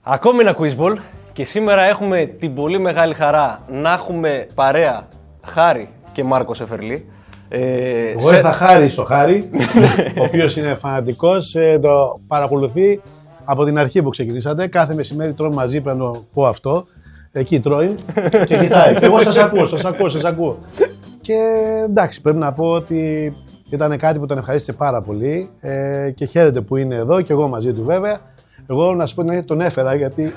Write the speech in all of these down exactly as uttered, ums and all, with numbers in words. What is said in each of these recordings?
Ακόμη ένα quizball και σήμερα έχουμε την πολύ μεγάλη χαρά να έχουμε παρέα Χάρη και Μάρκο Σεφερλή. Ε, Εγώ σε... ήρθα Χάρη στο Χάρη, ο οποίος είναι φανατικός, ε, το παρακολουθεί από την αρχή που ξεκινήσατε. Κάθε μεσημέρι τρώμε μαζί, πρέπει να το πω αυτό. Εκεί τρώει και κοιτάει. Και εγώ σας ακούω, σας ακούω, σας ακούω. Και εντάξει, πρέπει να πω ότι ήταν κάτι που τον ευχαρίστησε πάρα πολύ ε, και χαίρεται που είναι εδώ και εγώ μαζί του βέβαια. Εγώ να σου πω ότι τον έφερα γιατί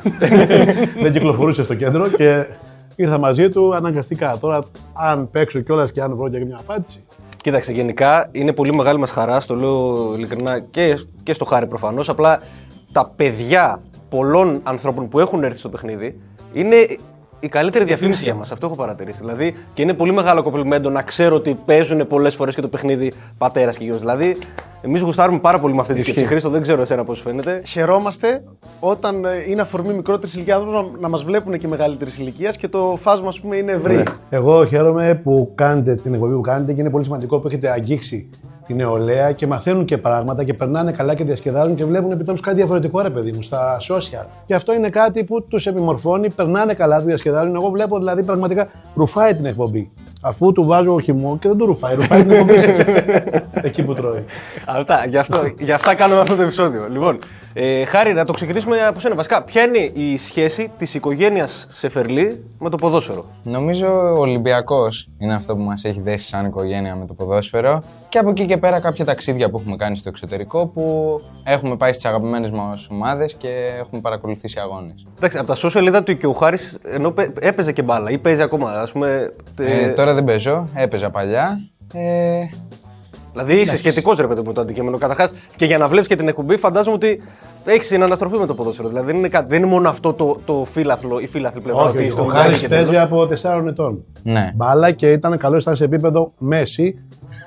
δεν κυκλοφορούσε στο κέντρο και ήρθα μαζί του αναγκαστικά. Τώρα, αν παίξω κιόλας και αν βρω και μια απάντηση. Κοίταξε, γενικά είναι πολύ μεγάλη μας χαρά, στο λέω ειλικρινά και, και στο Χάρη προφανώς. Απλά τα παιδιά πολλών ανθρώπων που έχουν έρθει στο παιχνίδι είναι η καλύτερη διαφήμιση για μας. Αυτό έχω παρατηρήσει. Δηλαδή, και είναι πολύ μεγάλο κομπλιμέντο να ξέρω ότι παίζουν πολλές φορές και το παιχνίδι πατέρας και γιος. Δηλαδή, εμείς γουστάρουμε πάρα πολύ με αυτή τη σκέψη. Χρήστο, δεν ξέρω εσένα πώς φαίνεται. Χαιρόμαστε όταν είναι αφορμή μικρότερης ηλικίας να, να μας βλέπουν και μεγαλύτερης ηλικίας και το φάσμα, ας πούμε, είναι ευρύ. Ναι. Εγώ χαίρομαι που κάνετε την εκπομπή που κάνετε και είναι πολύ σημαντικό που έχετε αγγίξει την νεολαία και μαθαίνουν και πράγματα και περνάνε καλά και διασκεδάζουν και βλέπουν επιτέλους κάτι διαφορετικό, ρε παιδί μου, στα social. Και αυτό είναι κάτι που τους επιμορφώνει, περνάνε καλά, του διασκεδάζουν. Εγώ βλέπω δηλαδή πραγματικά ρουφάει την εκπομπή. Αφού του βάζω χυμό και δεν του ρουφάει, ρουφάει την εκπομπή εκεί που τρώει. Αυτά, γι' αυτό, γι' αυτά κάνουμε αυτό το επεισόδιο. Λοιπόν, ε, Χάρη, να το ξεκινήσουμε από σένα. Βασικά, ποια είναι η σχέση της οικογένειας Σεφερλή με το ποδόσφαιρο? Νομίζω ο Ολυμπιακός είναι αυτό που μας έχει δέσει σαν οικογένεια με το ποδόσφαιρο. Και από εκεί και πέρα κάποια ταξίδια που έχουμε κάνει στο εξωτερικό που έχουμε πάει στις αγαπημένες μας ομάδες και έχουμε παρακολουθήσει αγώνες. Εντάξει, από τα social είδα ότι και ο Χάρης ενώ έπαιζε και μπάλα ή παίζει ακόμα, ας πούμε. Ε, τώρα δεν παίζω, έπαιζα παλιά. Ε... Δηλαδή είσαι σχετικός, ρε παιδί μου, το αντικείμενο. Καταρχάς, και για να βλέπεις και την εκπομπή, φαντάζομαι ότι έχεις συναναστροφή με το ποδόσφαιρο. Δηλαδή δεν είναι, κάτι, δεν είναι μόνο αυτό το, το φύλαθλο, η φύλαθλη πλευρά. Όχι, ότι ο Χάρης παίζει από τεσσάρων ετών. Ναι. Μπάλα και ήταν καλός, ήταν σε επίπεδο μέση.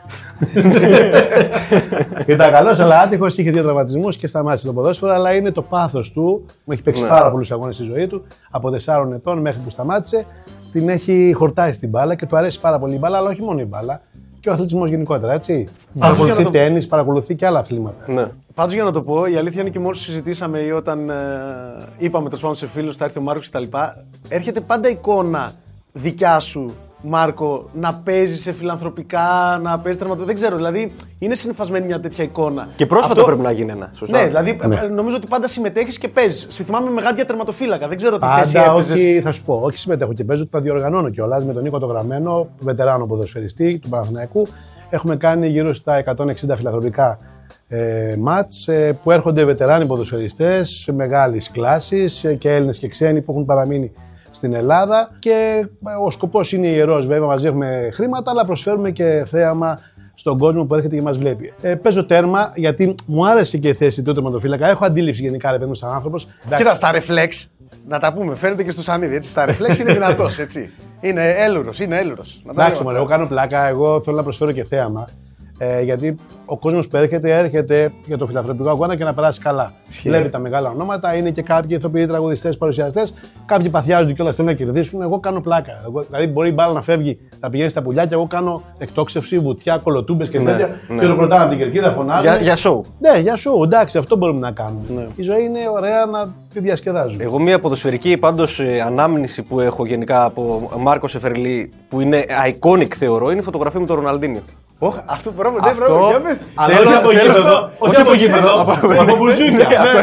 Ήταν καλός, αλλά άτυχος, είχε δύο τραυματισμούς και σταμάτησε το ποδόσφαιρο. Αλλά είναι το πάθος του. Μου έχει παίξει ναι. πάρα πολλούς αγώνες στη ζωή του. Από τεσσάρων ετών μέχρι που σταμάτησε. Την έχει χορτάσει στην μπάλα και του αρέσει πάρα πολύ η μπάλα, αλλά όχι μόνο η μπάλα. Και ο αθλητισμός γενικότερα, έτσι. Mm. Παρακολουθεί το... τένις, παρακολουθεί και άλλα αθλήματα. Ναι. Πάντως για να το πω, η αλήθεια είναι και μόλις συζητήσαμε ή όταν ε, είπαμε το σε φίλους, θα έρθει ο Μάρκος κτλ. Έρχεται πάντα εικόνα δικιά σου, Μάρκο, να παίζει σε φιλανθρωπικά, να παίζει τερματοφύλακα. Δεν ξέρω, δηλαδή είναι συνυφασμένη μια τέτοια εικόνα. Και πρόσφατα Αυτό... πρέπει να γίνει ένα. Σωστά. Ναι, δηλαδή ναι. νομίζω ότι πάντα συμμετέχεις και παίζεις. Σε θυμάμαι με γάντια τερματοφύλακα. Δεν ξέρω τι πάντα, θέση έπαιζες. Όχι, θα σου πω, όχι συμμετέχω και παίζω, τα διοργανώνω κιόλας με τον Νίκο το Γραμμένο, βετεράνο ποδοσφαιριστή του Παναθηναϊκού. Έχουμε κάνει γύρω στα εκατόν εξήντα φιλανθρωπικά ε, μάτς ε, που έρχονται βετεράνοι ποδοσφαιριστές μεγάλης κλάσης ε, και Έλληνες και ξένοι που έχουν παραμείνει στην Ελλάδα και ο σκοπός είναι ιερός, βέβαια μαζί έχουμε χρήματα αλλά προσφέρουμε και θέαμα στον κόσμο που έρχεται και μας βλέπει. Ε, παίζω τέρμα γιατί μου άρεσε και η θέση του τερματοφύλακα, έχω αντίληψη γενικά ρε παιδί μου σαν άνθρωπος. Κοίτα, στα ρεφλέξ, να τα πούμε, φαίνεται και στο Σανίδι, έτσι, στα ρεφλέξ είναι δυνατός, έτσι. Είναι έλουρος, είναι έλουρος. Εντάξει μωρέ, εγώ κάνω πλάκα, εγώ θέλω να προσφέρω και θέαμα. Ε, γιατί ο κόσμος που έρχεται, έρχεται για το φιλανθρωπικό αγώνα και να περάσει καλά. Βλέπει τα μεγάλα ονόματα, είναι και κάποιοι ηθοποιοί, τραγουδιστές, παρουσιαστές. Κάποιοι παθιάζονται κιόλας, θέλουν να κερδίσουν. Εγώ κάνω πλάκα. Εγώ, δηλαδή, μπορεί η μπάλα να φεύγει, να πηγαίνει στα πουλιά και εγώ κάνω εκτόξευση, βουτιά, κολοτούμπες και τέτοια. Ναι, ναι. Και το πρωτάμε από την κερκίδα, φωνάζω. Για, για show. Ναι, για show, εντάξει, αυτό μπορούμε να κάνουμε. Ναι. Η ζωή είναι ωραία να τη διασκεδάζουμε. Εγώ, μια ποδοσφαιρική πάντως ε, ανάμνηση που έχω γενικά από Μάρκο Σεφερλή, που είναι iconic θεωρώ, είναι η φωτογραφία με τον Ροναλντίνιο. Oh, αυτό πρόβλημα, δεν πρόβλημα. Αλλά όχι από γήπεδο, όχι από γήπεδο, από μπουζούκια.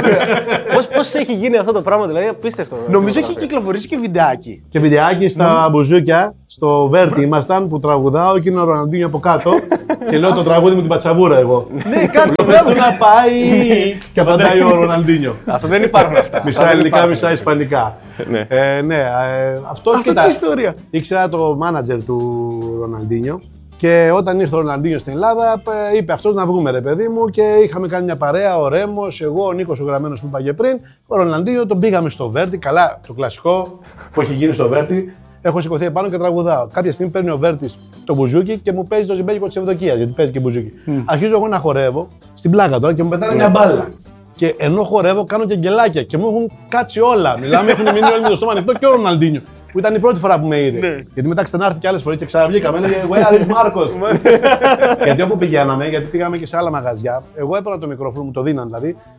Πώς έχει γίνει αυτό το πράγμα, δηλαδή απίστευτο. Νομίζω έχει κυκλοφορήσει και βιντεάκι. Και βιντεάκι στα μπουζούκια, στο Βέρτι ήμασταν που τραγουδάω και είναι ο Ροναλντίνιο από κάτω και λέω το τραγούδι μου την πατσαβούρα εγώ. Ναι, κάτι το πες του να πάει και απαντάει ο Ροναλντίνιο. Αυτό δεν υπάρχουν αυτά. Μισά ελληνικά, μισά ισπανικά. Ναι, αυτό είναι η ιστορία. Ήξερα το μάνατζερ του Ροναλντίνιο. Και όταν ήρθε ο Ροναλντίνιο στην Ελλάδα, είπε αυτός να βγούμε ρε παιδί μου και είχαμε κάνει μια παρέα, ο Ρέμος, εγώ, ο Νίκος ο Γραμμένος που είπα και πριν, ο Ροναλντίνιο, τον πήγαμε στο Βέρτι, καλά το κλασικό που έχει γίνει στο Βέρτι, έχω σηκωθεί επάνω και τραγουδάω. Κάποια στιγμή παίρνει ο Βέρτης το μπουζούκι και μου παίζει το ζυμπέκικο της Ευδοκίας, γιατί παίζει και μπουζούκι. Mm. Αρχίζω εγώ να χορεύω, στην πλάκα τώρα και μου πετάνε mm. μια μπάλα. Και ενώ χορεύω κάνω και γκελάκια και μου έχουν κάτσει όλα. Μιλάμε, έχουν μείνει όλοι με το στόμα ανοιχτό και ο Ροναλντίνιο. Που ήταν η πρώτη φορά που με είδε. Ναι. Γιατί μετά ξανάρθει και άλλες φορές και ξαναβγήκαμε. Έλεγε Where is Marcos? Γιατί όπου πηγαίναμε, γιατί πήγαμε και σε άλλα μαγαζιά, εγώ έπαιρνα το μικρόφωνο, μου το δίναν δηλαδή,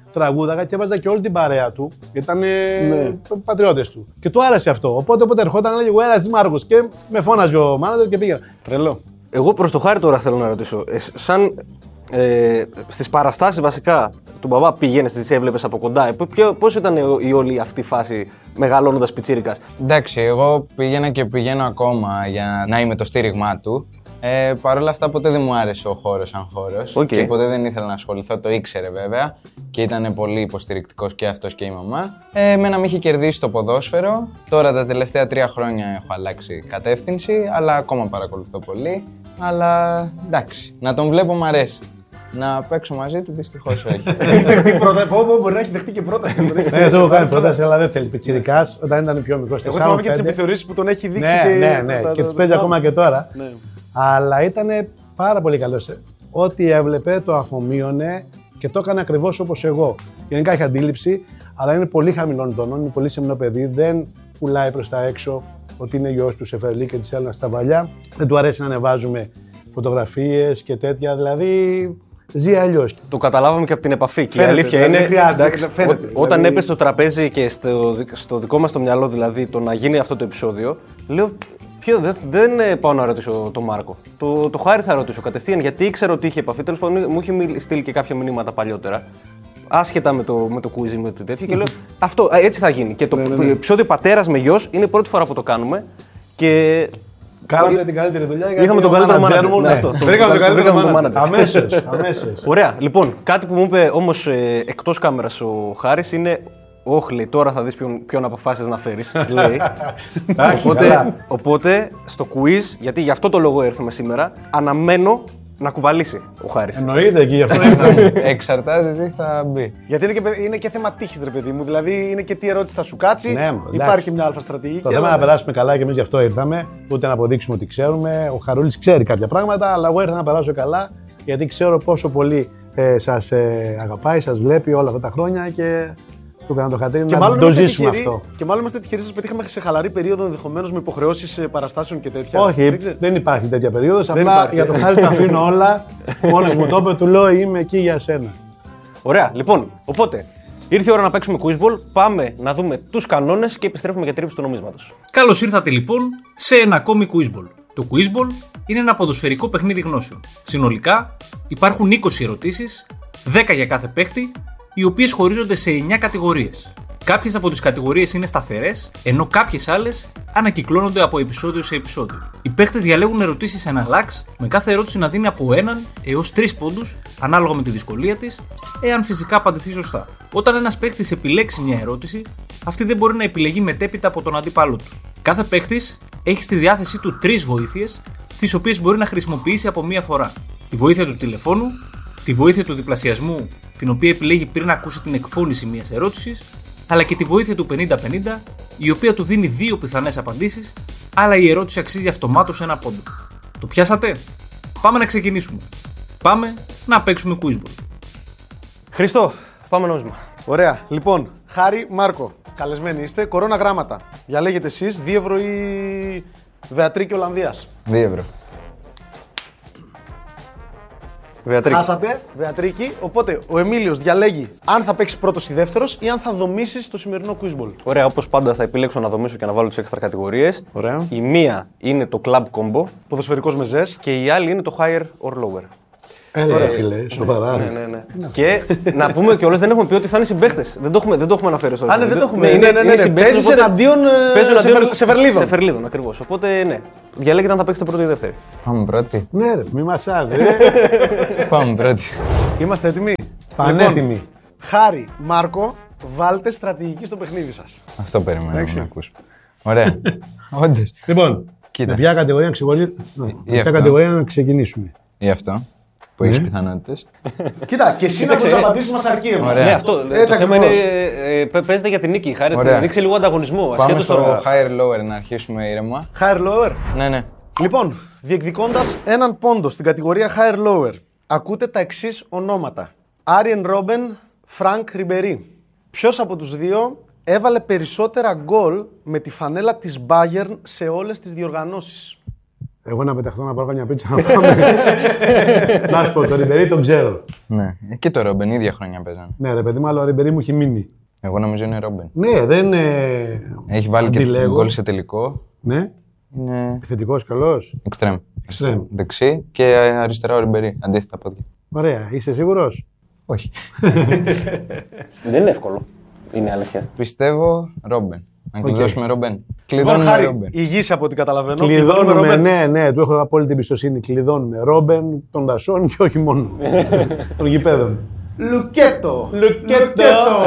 τραγούδαγα και έβαζα και όλη την παρέα του, γιατί ήταν ναι. πατριώτες του. Και του άρεσε αυτό. Οπότε όποτε ερχόταν, έλεγε εγώ έλα Μάρκος και με φώναζε ο μάνατζερ και πήγαινα. Τρελό. Εγώ προς το Χάρη τώρα θέλω να ρωτήσω. Ε, σαν ε, στις παραστάσεις βασικά του μπαμπά πήγαινες, τις έβλεπες από κοντά. Πώς ήταν η όλη αυτή η φάση μεγαλώνοντας πιτσίρικας? Εντάξει, εγώ πήγαινα και πηγαίνω ακόμα για να είμαι το στήριγμά του. Ε, Παρ' όλα αυτά, ποτέ δεν μου άρεσε ο χώρος σαν χώρος. Okay. Και ποτέ δεν ήθελα να ασχοληθώ. Το ήξερε βέβαια και ήταν πολύ υποστηρικτικός και αυτός και η μαμά. Ε, εμένα με είχε κερδίσει το ποδόσφαιρο. Τώρα τα τελευταία τρία χρόνια έχω αλλάξει κατεύθυνση, αλλά ακόμα παρακολουθώ πολύ. Αλλά εντάξει, να τον βλέπω μ' αρέσει. Να παίξω μαζί του δυστυχώς όχι. Έχεις δεχτεί πρώτα. Μπορεί να έχει δεχτεί και πρόταση. Ναι, αυτό έχω κάνει πρόταση, αλλά δεν θέλει. Πιτσιρικάς όταν ήταν πιο μικρός. Εγώ θυμάμαι και τις επιθεωρήσεις που τον έχει δείξει. Ναι, ναι, ναι. Και τις παίζει ακόμα και τώρα. Αλλά ήταν πάρα πολύ καλός. Ό,τι έβλεπε το αφομοίωνε και το έκανε ακριβώς όπως εγώ. Γενικά έχει αντίληψη, αλλά είναι πολύ χαμηλών τόνων, είναι πολύ σεμνό παιδί, δεν πουλάει προς τα έξω ότι είναι γιος του Σεφερλί και της Έλληνας στα Βαλιά. Δεν του αρέσει να ανεβάζουμε φωτογραφίες και τέτοια, δηλαδή ζει αλλιώς. Το καταλάβαμε και από την επαφή. Και φαίνεται, η αλήθεια δηλαδή, είναι. χρειάζεται, εντάξει, φαίνεται, ό, δηλαδή... Όταν έπεσε στο τραπέζι και στο, στο δικό μας το μυαλό, δηλαδή το να γίνει αυτό το επεισόδιο, λέω. Ποιο, δεν, δεν πάω να ρωτήσω τον Μάρκο. Το, το Χάρη θα ρωτήσω κατευθείαν, γιατί ήξερα ότι είχε επαφή. Τέλος πάντων, μου είχε στείλει και κάποια μηνύματα παλιότερα. Άσχετα με το, με το quiz με το τέτοιο. Και λέω αυτό έτσι θα γίνει. Και το ναι, ναι, ναι. επεισόδιο πατέρας με γιος είναι η πρώτη φορά που το κάνουμε. Και. Κάναμε την καλύτερη δουλειά. Είχαμε τον καλύτερο manager. Ναι, αυτό. Βρήκαμε τον καλύτερο manager. Αμέσως. Αμέσως. Ωραία. Λοιπόν, κάτι που μου είπε όμως ε, εκτός κάμερας ο Χάρης είναι. Όχι, λέει, τώρα θα δεις ποιον, ποιον αποφάσεις να φέρεις, λέει. οπότε, οπότε, στο quiz, γιατί γι' αυτό το λόγο έρθουμε σήμερα, αναμένω να κουβαλήσει ο Χάρης. Εννοείται και γι' αυτό εξαρτάται τι θα μπει. Γιατί είναι και, είναι και θέμα τύχης, ρε παιδί μου. Δηλαδή είναι και τι ερώτηση θα σου κάτσει. Ναι, υπάρχει μια αλφα στρατηγική. Το θέμα είναι να περάσουμε καλά και εμείς γι' αυτό ήρθαμε. Ούτε να αποδείξουμε ότι ξέρουμε. Ο Χαρούλης ξέρει κάποια πράγματα, αλλά εγώ ήρθα να περάσω καλά, γιατί ξέρω πόσο πολύ ε, σας ε, αγαπάει, σας βλέπει όλα αυτά τα χρόνια και. Του έκανα το χατήρι να το ζήσουμε αυτό. Και μάλλον είμαστε τυχεροί, σας πετύχαμε σε χαλαρή περίοδο ενδεχομένως με υποχρεώσεις παραστάσεων και τέτοια. Όχι, δεν, δεν υπάρχει τέτοια περίοδος. Απλά υπάρχει. Για το Χάρη τα αφήνω όλα. Μόνος μου το είπε, του λέω είμαι εκεί για σένα. Ωραία, λοιπόν, οπότε ήρθε η ώρα να παίξουμε quizball. Πάμε να δούμε τους κανόνες και επιστρέφουμε για τρίπηση του νομίσματος. Καλώς ήρθατε λοιπόν σε ένα ακόμη quizball. Το quizball είναι ένα ποδοσφαιρικό παιχνίδι γνώσεων. Συνολικά υπάρχουν είκοσι ερωτήσεις, δέκα για κάθε παίχτη, οι οποίες χωρίζονται σε εννιά κατηγορίες. Κάποιες από τις κατηγορίες είναι σταθερές, ενώ κάποιες άλλες ανακυκλώνονται από επεισόδιο σε επεισόδιο. Οι παίχτες διαλέγουν ερωτήσεις εναλλάξ, με κάθε ερώτηση να δίνει από έναν έως τρεις πόντους, ανάλογα με τη δυσκολία της, εάν φυσικά απαντηθεί σωστά. Όταν ένας παίχτης επιλέξει μια ερώτηση, αυτή δεν μπορεί να επιλεγεί μετέπειτα από τον αντίπαλο του. Κάθε παίχτης έχει στη διάθεσή του τρεις βοήθειες, τις οποίες μπορεί να χρησιμοποιήσει από μία φορά. Τη βοήθεια του τηλεφώνου, τη βοήθεια του διπλασιασμού, την οποία επιλέγει πριν ακούσει την εκφώνηση μιας ερώτησης, αλλά και τη βοήθεια του πενήντα πενήντα, η οποία του δίνει δύο πιθανές απαντήσεις, αλλά η ερώτηση αξίζει αυτομάτως ένα πόντο. Το πιάσατε? Πάμε να ξεκινήσουμε. Πάμε να παίξουμε quizball. Χρήστο, πάμε νόμισμα. Ωραία. Λοιπόν, Χάρη, Μάρκο, καλεσμένοι είστε. Κορώνα γράμματα. Διαλέγετε εσείς, δύο ευρώ ή Βεατρίκη Ολλανδίας. δύο ευρώ. Βεατρίκη. Χάσατε, Βεατρίκη. Οπότε ο Εμίλιος διαλέγει αν θα παίξει πρώτος ή δεύτερος ή αν θα δομήσεις το σημερινό quizball. Ωραία, όπως πάντα θα επιλέξω να δομήσω και να βάλω τις έξτρα κατηγορίες. Ωραία. Η μία είναι το club combo. Ποδοσφαιρικός μεζές. Και η άλλη είναι το higher or lower. Έλα, ρε φίλε, σοβαρά. Ναι, ναι, ναι. Και να πούμε κιόλας, δεν έχουμε πει ότι θα είναι συμπαίχτες. Δεν το έχουμε, δεν το έχουμε αναφέρει στο Α, ναι, δεν το έχουμε. Είναι, ναι, ναι, ναι, ναι. Παίζεις εναντίον Σεφερλίδων. Σεφερλίδων, ακριβώς. Οπότε ναι. Διαλέγετε αν θα παίξετε πρώτη ή δεύτερη. Πάμε πρώτη. Ναι, ρε, μη μασάζει. Πάμε πρώτη. Είμαστε έτοιμοι? Πανέτοιμοι. Λοιπόν, Χάρη, Μάρκο, βάλτε στρατηγική στο παιχνίδι σας. Αυτό περιμένω να ακούσω. Ωραία. Όντως. Λοιπόν, Κοίτα. με ποια κατηγορία, ξεχωρί... ποια κατηγορία να ξεκινήσουμε. Ή αυτό, που έχεις πιθανότητες. Κοίτα, και εσύ να τους απαντήσεις μας αρκεί εμάς. Ναι, αυτό. Το θέμα είναι. Παίζετε για την νίκη. Χάρη, δείξει λίγο ανταγωνισμό. Πάμε στο higher lower να αρχίσουμε ήρεμα. Higher lower. Ναι, ναι. Λοιπόν, διεκδικώντας έναν πόντο στην κατηγορία higher lower, ακούτε τα εξής ονόματα. Άριεν Ρόμπεν, Φρανκ Ριμπερί. Ποιος από τους δύο έβαλε περισσότερα γκολ με τη φανέλα της Bayern σε όλες τις διοργανώσεις? Εγώ να πεταχτώ να πάρω καμιά πίτσα να πάμε. Να σου πω, το Ριμπερί τον ξέρω. Ναι, και το Ρόμπεν ίδια χρόνια παίζανε. Ναι, ρε παιδί μου, αλλά ο Ριμπερί μου έχει μείνει. Εγώ νομίζω είναι Ρόμπεν. Ναι, δεν είναι. Έχει βάλει και γκολ σε τελικό. Ναι. Είναι Επιθετικός, καλός. εξτρέμ. Εξτρέμ. Δεξί και αριστερά ο Ριμπερί. Αντίθετα πόδια. Ωραία, είσαι σίγουρος? Όχι. Δεν είναι εύκολο. Είναι αλήθεια. Πιστεύω Ρόμπεν. Να κλειδώσουμε Ρόμπεν. Λοιπόν, Κλειδώνουμε Χάρη, Ρόμπεν. υγιής από ό,τι καταλαβαίνω. Κλειδώνουμε, Ρόμπεν. ναι, ναι, του έχω απόλυτη εμπιστοσύνη. Κλειδώνουμε Ρόμπεν των Δασών και όχι μόνο. Των γηπέδων. Λουκέτο! Λουκέτο!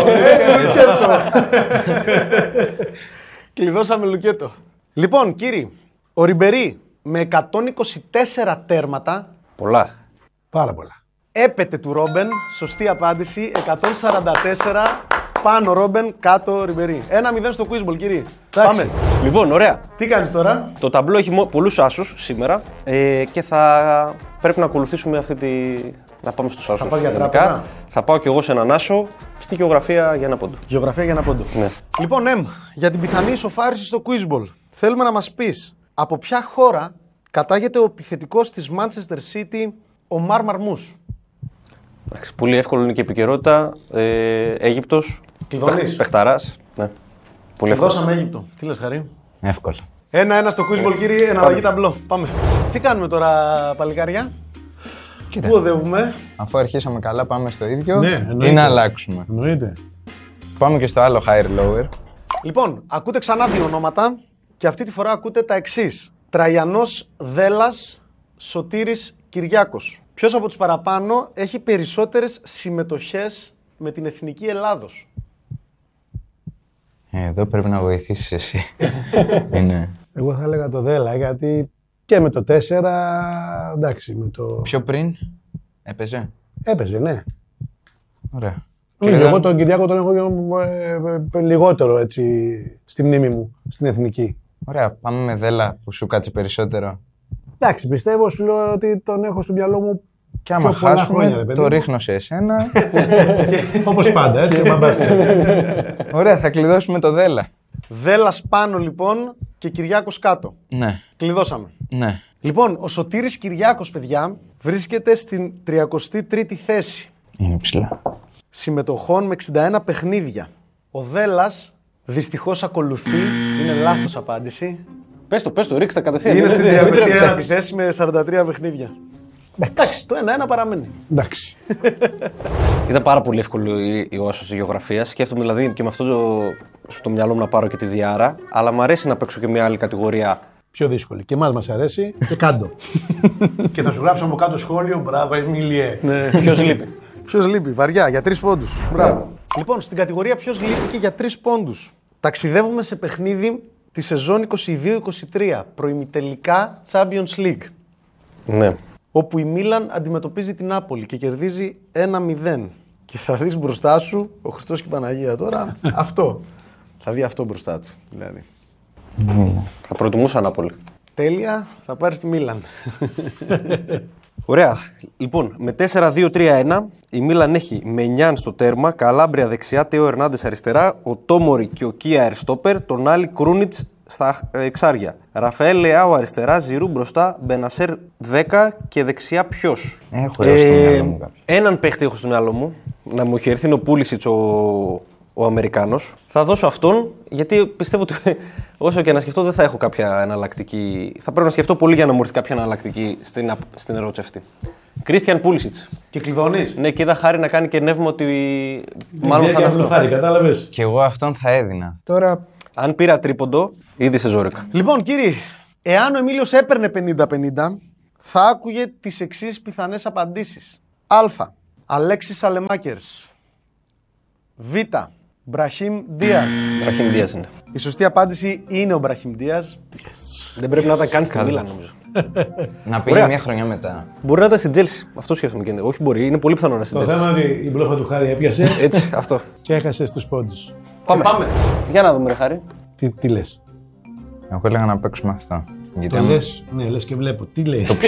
Κλειδώσαμε Λουκέτο. Λοιπόν, κύριοι, ο Ριμπερί με εκατόν είκοσι τέσσερα τέρματα Πολλά. Πάρα πολλά. έπεται του Ρόμπεν. Σωστή απάντηση. εκατόν σαράντα τέσσερα πάνω Ρόμπεν, κάτω Ριμπερί. ένα μηδέν στο Quizball, κύριοι. Πάμε. Λοιπόν, ωραία. Τι κάνεις τώρα? Το ταμπλό έχει μο- πολλούς άσους σήμερα ε, και θα πρέπει να ακολουθήσουμε αυτή τη. Να πάμε στους άσους. πας για γενικά. τράπεζα? Θα πάω κι εγώ σε έναν άσο στη γεωγραφία για ένα πόντο. Γεωγραφία για ένα πόντο. Ναι. Λοιπόν, Εμ, για την πιθανή ισοφάριση στο Quizball, θέλουμε να μας πεις από ποια χώρα κατάγεται ο επιθετικός της Manchester City, ο Μαρ Μαρμούς. Εντάξει, πολύ εύκολο είναι και η επικαιρότητα. Ε, Αίγυπτος. Κλειδώνεις? Πεχ- Πεχταράς. Ναι. Πολύ εύκολο. Δώσαμε Αίγυπτο. Τι λες, Χαρή? Εύκολα. Ένα-ένα στο Quizball, κύριε, εναλλαγή ταμπλό. Πάμε. Τι κάνουμε τώρα, παλικάρια? Κοίτα. Πού οδεύουμε? Αφού αρχίσαμε καλά, πάμε στο ίδιο Ναι, ή εννοείται. να αλλάξουμε. Εννοείται. Πάμε και στο άλλο higher lower. Λοιπόν, ακούτε ξανά δύο ονόματα και αυτή τη φορά ακούτε τα εξής. Τραϊανός Δέλλας, Σωτήρης Κυριάκος. Ποιος από τους παραπάνω έχει περισσότερες συμμετοχές με την Εθνική Ελλάδος? Ε, εδώ πρέπει να βοηθήσεις εσύ. Είναι Εγώ θα έλεγα το Δέλα γιατί και με το τέσσερα. Εντάξει, με το. πιο πριν έπαιζε. Έπαιζε, ναι. Ωραία. Νομίζω, Και εγώ δεν- τον Κυριάκο τον έχω ε, ε, ε, λιγότερο έτσι στη μνήμη μου, στην εθνική. Ωραία, πάμε με Δέλα που σου κάτσε περισσότερο. Εντάξει, πιστεύω, σου λέω ότι τον έχω στο μυαλό μου. Και άμα πιο πολλά χάσουμε, χρόνια, ρε παιδί το μου. ρίχνω σε εσένα. Όπως πάντα, έτσι, μαμπάστε. Ωραία, θα κλειδώσουμε το Δέλα. Δέλλας πάνω λοιπόν και Κυριάκος κάτω. Ναι, Κλειδώσαμε. ναι. Λοιπόν, ο Σωτήρης Κυριάκος, παιδιά, βρίσκεται στην τριακοστή τρίτη θέση Είναι ψηλά. συμμετοχών με εξήντα ένα παιχνίδια. Ο Δέλλας δυστυχώς ακολουθεί, είναι λάθος απάντηση. Πες το, πες το, ρίξτε κατευθείαν. Είναι Μην- στην μην τριακοστή τρέψετε. ένατη θέση με σαράντα τρία παιχνίδια. Εντάξει, το ένα-ένα παραμένει. Εντάξει. Ήταν πάρα πολύ εύκολο η- η άσος της γεωγραφίας. Σκέφτομαι δηλαδή και με αυτό το, στο μυαλό μου να πάρω και τη Διάρα. Αλλά μου αρέσει να παίξω και μια άλλη κατηγορία. Πιο δύσκολη. Και εμάς μας αρέσει και κάτω. Και θα σου γράψω από κάτω σχόλιο. Μπράβο, Εμίλιε. Ποιος λείπει. Ποιος λείπει, βαριά, για τρεις πόντους. Μπράβο. Λοιπόν, στην κατηγορία ποιος λείπει και για τρεις πόντους. Ταξιδεύουμε σε παιχνίδι τη σεζόν είκοσι δύο είκοσι τρία, προημιτελικά Champions League, Ναι. όπου η Μίλαν αντιμετωπίζει την Νάπολη και κερδίζει ένα μηδέν. Και θα δεις μπροστά σου, ο Χριστός και η Παναγία τώρα, αυτό. Θα δει αυτό μπροστά του, δηλαδή. Θα προτιμούσα Νάπολη. Τέλεια, θα πάρεις τη Μίλαν. Ωραία. Λοιπόν, με τέσσερα δύο τρία ένα η Μίλαν έχει Μενιάν στο τέρμα, Καλάμπρια δεξιά, Τέο Ερνάντες αριστερά, ο Τόμορι και ο Κία Ερστόπερ, τον Άλλη Κρούνιτς στα εξάρια. Ραφαέλ Λεάο αριστερά, Ζιρού μπροστά, Μπενασέρ δέκα και δεξιά ποιος? Έχω έως στο μυαλό μου κάποιο. Έναν παίχτη έχω στο μυαλό μου, να μου έχει έρθει είναι ο Πούλησιτς ο, ο Αμερικάνος. Θα δώσω αυτόν, γιατί πιστεύω ότι όσο και να σκεφτώ δεν θα έχω κάποια εναλλακτική. Θα πρέπει να σκεφτώ πολύ για να μου έρθει κάποια εναλλακτική στην, απ- στην ερώτηση αυτή. Κρίστιαν Πούλησιτς. Και κλειδώνεις. Ναι, και είδα Χάρη να κάνει και νεύμα ότι μάλλον θα είναι αυτό. Χάρη, κατάλαβες. Και εγώ αυτόν θα έδινα. Τώρα Αν πήρα τρίποντο, ήδη σε ζόρικα. Λοιπόν, κύριοι, εάν ο Εμίλιος έπαιρνε πενήντα πενήντα, θα άκουγε τις εξής πιθανές απαντήσεις. Α. Αλέξης Σαλεμάκερς. Β. Μπραχίμ Ντίας. Μπραχίμ Ντίας είναι. Η σωστή απάντηση είναι ο Μπραχίμ Ντίας. Δεν πρέπει να ήταν καν στην Μίλαν, νομίζω. να πήγε Ωραία. μια χρονιά μετά. Μπορεί να ήταν στην Τζέλσι. Αυτό σκέφτομαι και είναι. Όχι, μπορεί. Είναι πολύ πιθανό να είναι στην Το Τζέλσι. θέμα είναι ότι η μπλόφα του Χάρη έπιασε Έτσι, αυτό. και έχασε τους πόντους. Πάμε. Πάμε. Για να δούμε, ρε Χάρη. Τι, τι λες. Εγώ έλεγα να παίξουμε αυτό. Γιατί Το άμα- λες, ναι, λες και βλέπω. Τι λέει. το,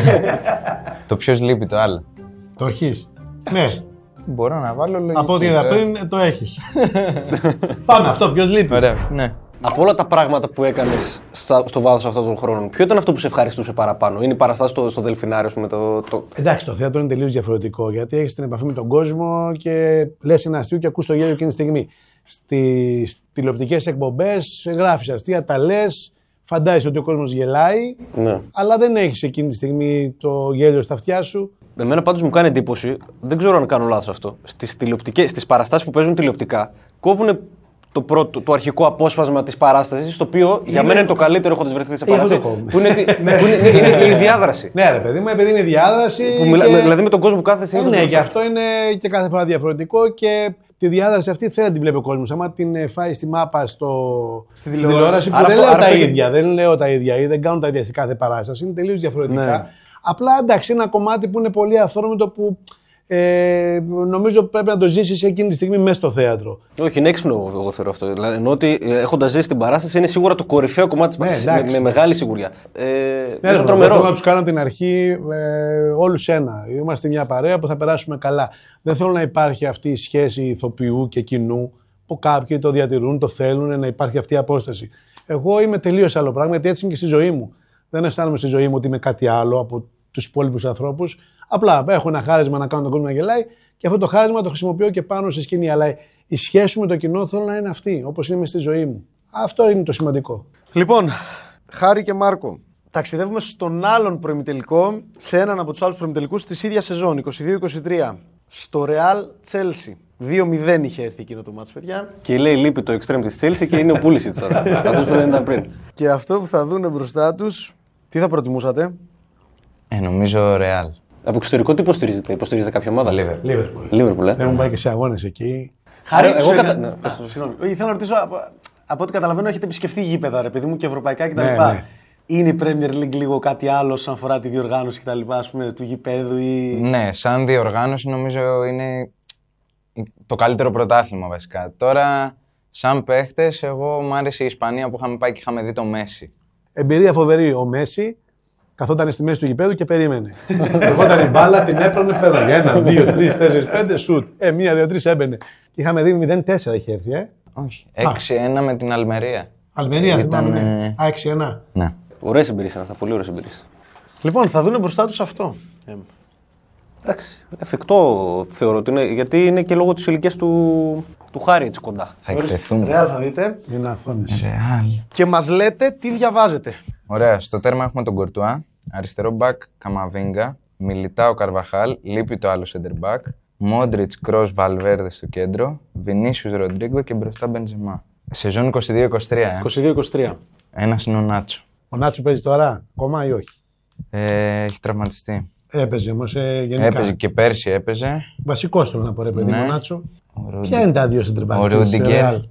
το ποιος λείπει το άλλο. Το έχεις. Ναι. Μπορώ να βάλω λογική. Από ό,τι είδα τώρα. πριν, το έχεις. Πάμε, αυτό, ποιος λείπει. Ωραία, ναι. Από όλα τα πράγματα που έκανες στο βάθος αυτών των χρόνων, ποιο ήταν αυτό που σε ευχαριστούσε παραπάνω? Είναι η παραστάση στο, στο Δελφινάριο, με το, το. Εντάξει, το θέατρο είναι τελείως διαφορετικό γιατί έχεις την επαφή με τον κόσμο και λες ένα αστείο και ακούς το γέλιο εκείνη τη στιγμή. Στις τηλεοπτικές εκπομπές γράφεις αστεία, τα λες, φαντάζεσαι ότι ο κόσμος γελάει, Ναι. αλλά δεν έχεις εκείνη τη στιγμή το γέλιο στα αυτιά σου. Εμένα πάντως μου κάνει εντύπωση, δεν ξέρω αν κάνω λάθος αυτό. Στις, στις παραστάσεις που παίζουν τηλεοπτικά, κόβουν το, πρώτο, το αρχικό απόσπασμα της παράστασης, το οποίο για μένα είναι το καλύτερο έχοντας βρεθεί σε παράσταση. Που είναι, που είναι, είναι, είναι η διάδραση. Ναι, ρε παιδί μου, επειδή είναι η διάδραση. Που μιλά, και... Δηλαδή με τον κόσμο που κάθε συνήθως. Ναι, και αυτό είναι και κάθε φορά διαφορετικό και τη διάδραση αυτή θέλει να την βλέπει ο κόσμος. Άμα την φάει στη μάπα στο... στην τηλεόραση, που άρα, δεν λέω άρα, τα άρα, ίδια, δεν λέω τα ίδια ή δεν κάνουν τα ίδια σε κάθε παράσταση, είναι τελείως διαφορετικά. Ναι. Απλά εντάξει, είναι ένα κομμάτι που είναι πολύ αυθόρμητο που ε, νομίζω πρέπει να το ζήσεις εκείνη τη στιγμή μέσα στο θέατρο. Όχι, είναι έξυπνο, εγώ θεωρώ αυτό. Δηλαδή, ενώ ότι έχοντας ζήσει την παράσταση είναι σίγουρα το κορυφαίο κομμάτι της παράστασης. Ναι, με, με μεγάλη σιγουριά. Ε, ναι, είναι τρομερό. Θέλω να τους κάνω από την αρχή ε, όλους ένα. Είμαστε μια παρέα που θα περάσουμε καλά. Δεν θέλω να υπάρχει αυτή η σχέση ηθοποιού και κοινού που κάποιοι το διατηρούν, το θέλουν, να υπάρχει αυτή η απόσταση. Εγώ είμαι τελείως άλλο πράγμα, γιατί έτσι είμαι και στη ζωή μου. Δεν αισθάνομαι στη ζωή μου ότι είμαι κάτι άλλο από τους υπόλοιπους ανθρώπους. Απλά έχω ένα χάρισμα να κάνω τον κόσμο να γελάει και αυτό το χάρισμα το χρησιμοποιώ και πάνω σε σκηνή. Αλλά η σχέση μου με το κοινό θέλω να είναι αυτή, όπως είναι στη ζωή μου. Αυτό είναι το σημαντικό. Λοιπόν, Χάρη και Μάρκο, ταξιδεύουμε στον άλλον προημιτελικό, σε έναν από τους άλλους προημιτελικούς της ίδιας σεζόν, είκοσι δύο είκοσι τρία, στο Real Chelsea. δύο μηδέν είχε έρθει εκείνο το μάτς, παιδιά. Και λέει λείπει το extreme της Chelsea και είναι ο Pulisic τώρα. Αυτό που δεν ήταν πριν. Και αυτό που θα δουν μπροστά τους, τι θα προτιμούσατε? Ε, νομίζω Real. Από εξωτερικό τι υποστηρίζετε, υποστηρίζετε κάποια ομάδα? Liverpool. ε. Έχουν πάει και σε αγώνες εκεί. Χαρή, εγώ κατα... ναι, συγγνώμη. Θέλω να ρωτήσω, από, από ό,τι καταλαβαίνω έχετε επισκεφτεί γήπεδα, ρε παιδί μου, και ευρωπαϊκά κτλ. Ναι, ναι. Είναι η Premier League λίγο κάτι άλλο σαν αφορά τη διοργάνωση κτλ. Ας πούμε, του γηπέδου ή... Ναι, σαν διοργάνωση νομίζω είναι το καλύτερο πρωτάθλημα βασικά. Τώρα, σαν παίχτες, εγώ μου άρεσε η Ισπανία που είχαμε πάει και είχαμε δει το Μέση. Εμπειρία φοβερή. Ο Μέση καθόταν στη μέση του γηπέδου και περίμενε. Ερχόταν η μπάλα, την έπαιρνε, φέρναγε ένα, δύο, τρεις, τέσσερις, πέντε, σουτ. Ε, μία, δύο, τρεις έμπαινε. Και είχαμε δει μηδέν τέσσερα είχε έρθει, ε. Όχι, έξι ένα με την Αλμερία. Αλμερία, ήταν. Ναι. Α, έξι ένα. Ναι. Ωραίες εμπειρίες είναι αυτά, πολύ ωραίες εμπειρίες. Λοιπόν, θα δουν μπροστά τους αυτό. Ε. Εντάξει, εφικτό θεωρώ ότι είναι, γιατί είναι και λόγω της ηλικίας του, του Χάρη έτσι κοντά. Θα εκτεθούν. Ρεάλ θα δείτε. Είναι αγώνες. Και μας λέτε τι διαβάζετε. Ωραία, στο τέρμα έχουμε τον Κορτουά, αριστερό μπακ Καμαβίνγκα, Μιλιτάο Καρβαχάλ, λείπει το άλλο center back, Μόντριτς, Κρος, Βαλβέρδε στο κέντρο, Βινίσιους, Ροντρίγκο και μπροστά Μπενζεμά. Σεζόν είκοσι δύο είκοσι τρία. Ε. είκοσι δύο είκοσι τρία. Ένας είναι ο Νάτσο. Ο Νάτσο παίζει τώρα, ακόμα ή όχι? Ε, έχει τραυματιστεί. Έπαιζε όμως ε, γενικά. Έπαιζε και πέρσι έπαιζε. Βασικός θέλω να πω ρε παιδί, Ναι. ο Νάτσο. Ποια είναι τα δύο center back? Ο της Ρούντιγκερ. Real?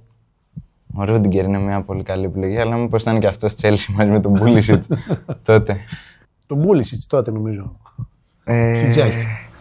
Ο Ρούντιγκερ είναι μια πολύ καλή επιλογή, αλλά μήπως ήταν και αυτός Chelsea μαζί με τον Πούλισιτ τότε. Τον Πούλισιτ τότε νομίζω. Ε, Στην Chelsea.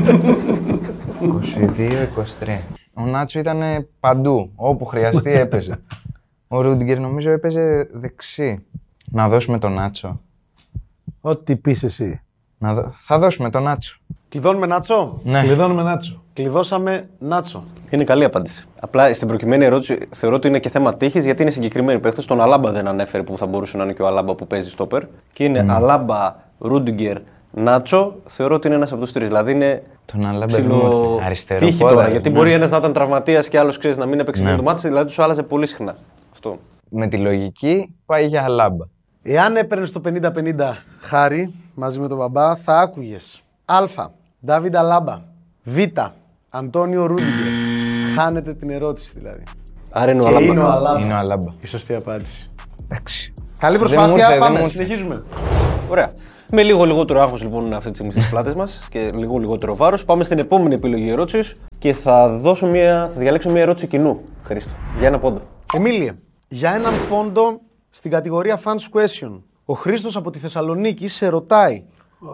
είκοσι δύο είκοσι τρία. Ο Νάτσο ήταν παντού, όπου χρειαστεί έπαιζε. Ο Ρούντιγκερ νομίζω έπαιζε δεξί. Να δώσουμε τον Νάτσο. Ό,τι πεις εσύ. Να δω... Θα δώσουμε τον Νάτσο. Κλειδώνουμε Νάτσο. Ναι. Κλειδώνουμε Νάτσο. Κλειδώσαμε Νάτσο. Είναι καλή απάντηση. Απλά στην προκειμένη ερώτηση θεωρώ ότι είναι και θέμα τύχης, γιατί είναι συγκεκριμένοι παίχτες. Τον Αλάμπα δεν ανέφερε που θα μπορούσε να είναι και ο Αλάμπα που παίζει στόπερ. Και είναι mm. Αλάμπα, Ρούντιγκερ, Νάτσο. Θεωρώ ότι είναι ένας από τους τρεις. Δηλαδή είναι τον Αλάμπα ψηλο... αριστερό τύχη πόδα, τώρα. Γιατί ναι. μπορεί ένας να ήταν τραυματίας και άλλος ξέρεις να μην έπαιξε ναι. το μάτι, δηλαδή τους άλλαζε πολύ συχνά. Αυτό. Με τη λογική πάει για Αλάμπα. Εάν έπαιρνε το πενήντα πενήντα Χάρη μαζί με τον μπαμπά, θα άκουγες Α. Ντάβιντ Αλάμπα. Β. Αντώνιο Ρούντιγκερ. Χάνετε την ερώτηση δηλαδή. Άρα είναι ο Και Αλάμπα. είναι ο Αλάμπα. Είναι ο Αλάμπα. Η σωστή απάντηση. Εντάξει. Καλή Δεν προσπάθεια. μου ήρθε, Πάμε, δεν μου ήρθε. συνεχίζουμε. Ωραία. Με λίγο λιγότερο άγχος λοιπόν αυτή τη στιγμή στις πλάτες μας και λίγο λιγότερο βάρος, πάμε στην επόμενη επιλογή ερώτησης και θα, δώσω μια, θα διαλέξω μια ερώτηση κοινού, Χρήστο, για ένα πόντο. Εμίλιε, για έναν πόντο στην κατηγορία Fans Question. Ο Χρήστος από τη Θεσσαλονίκη σε ρωτάει.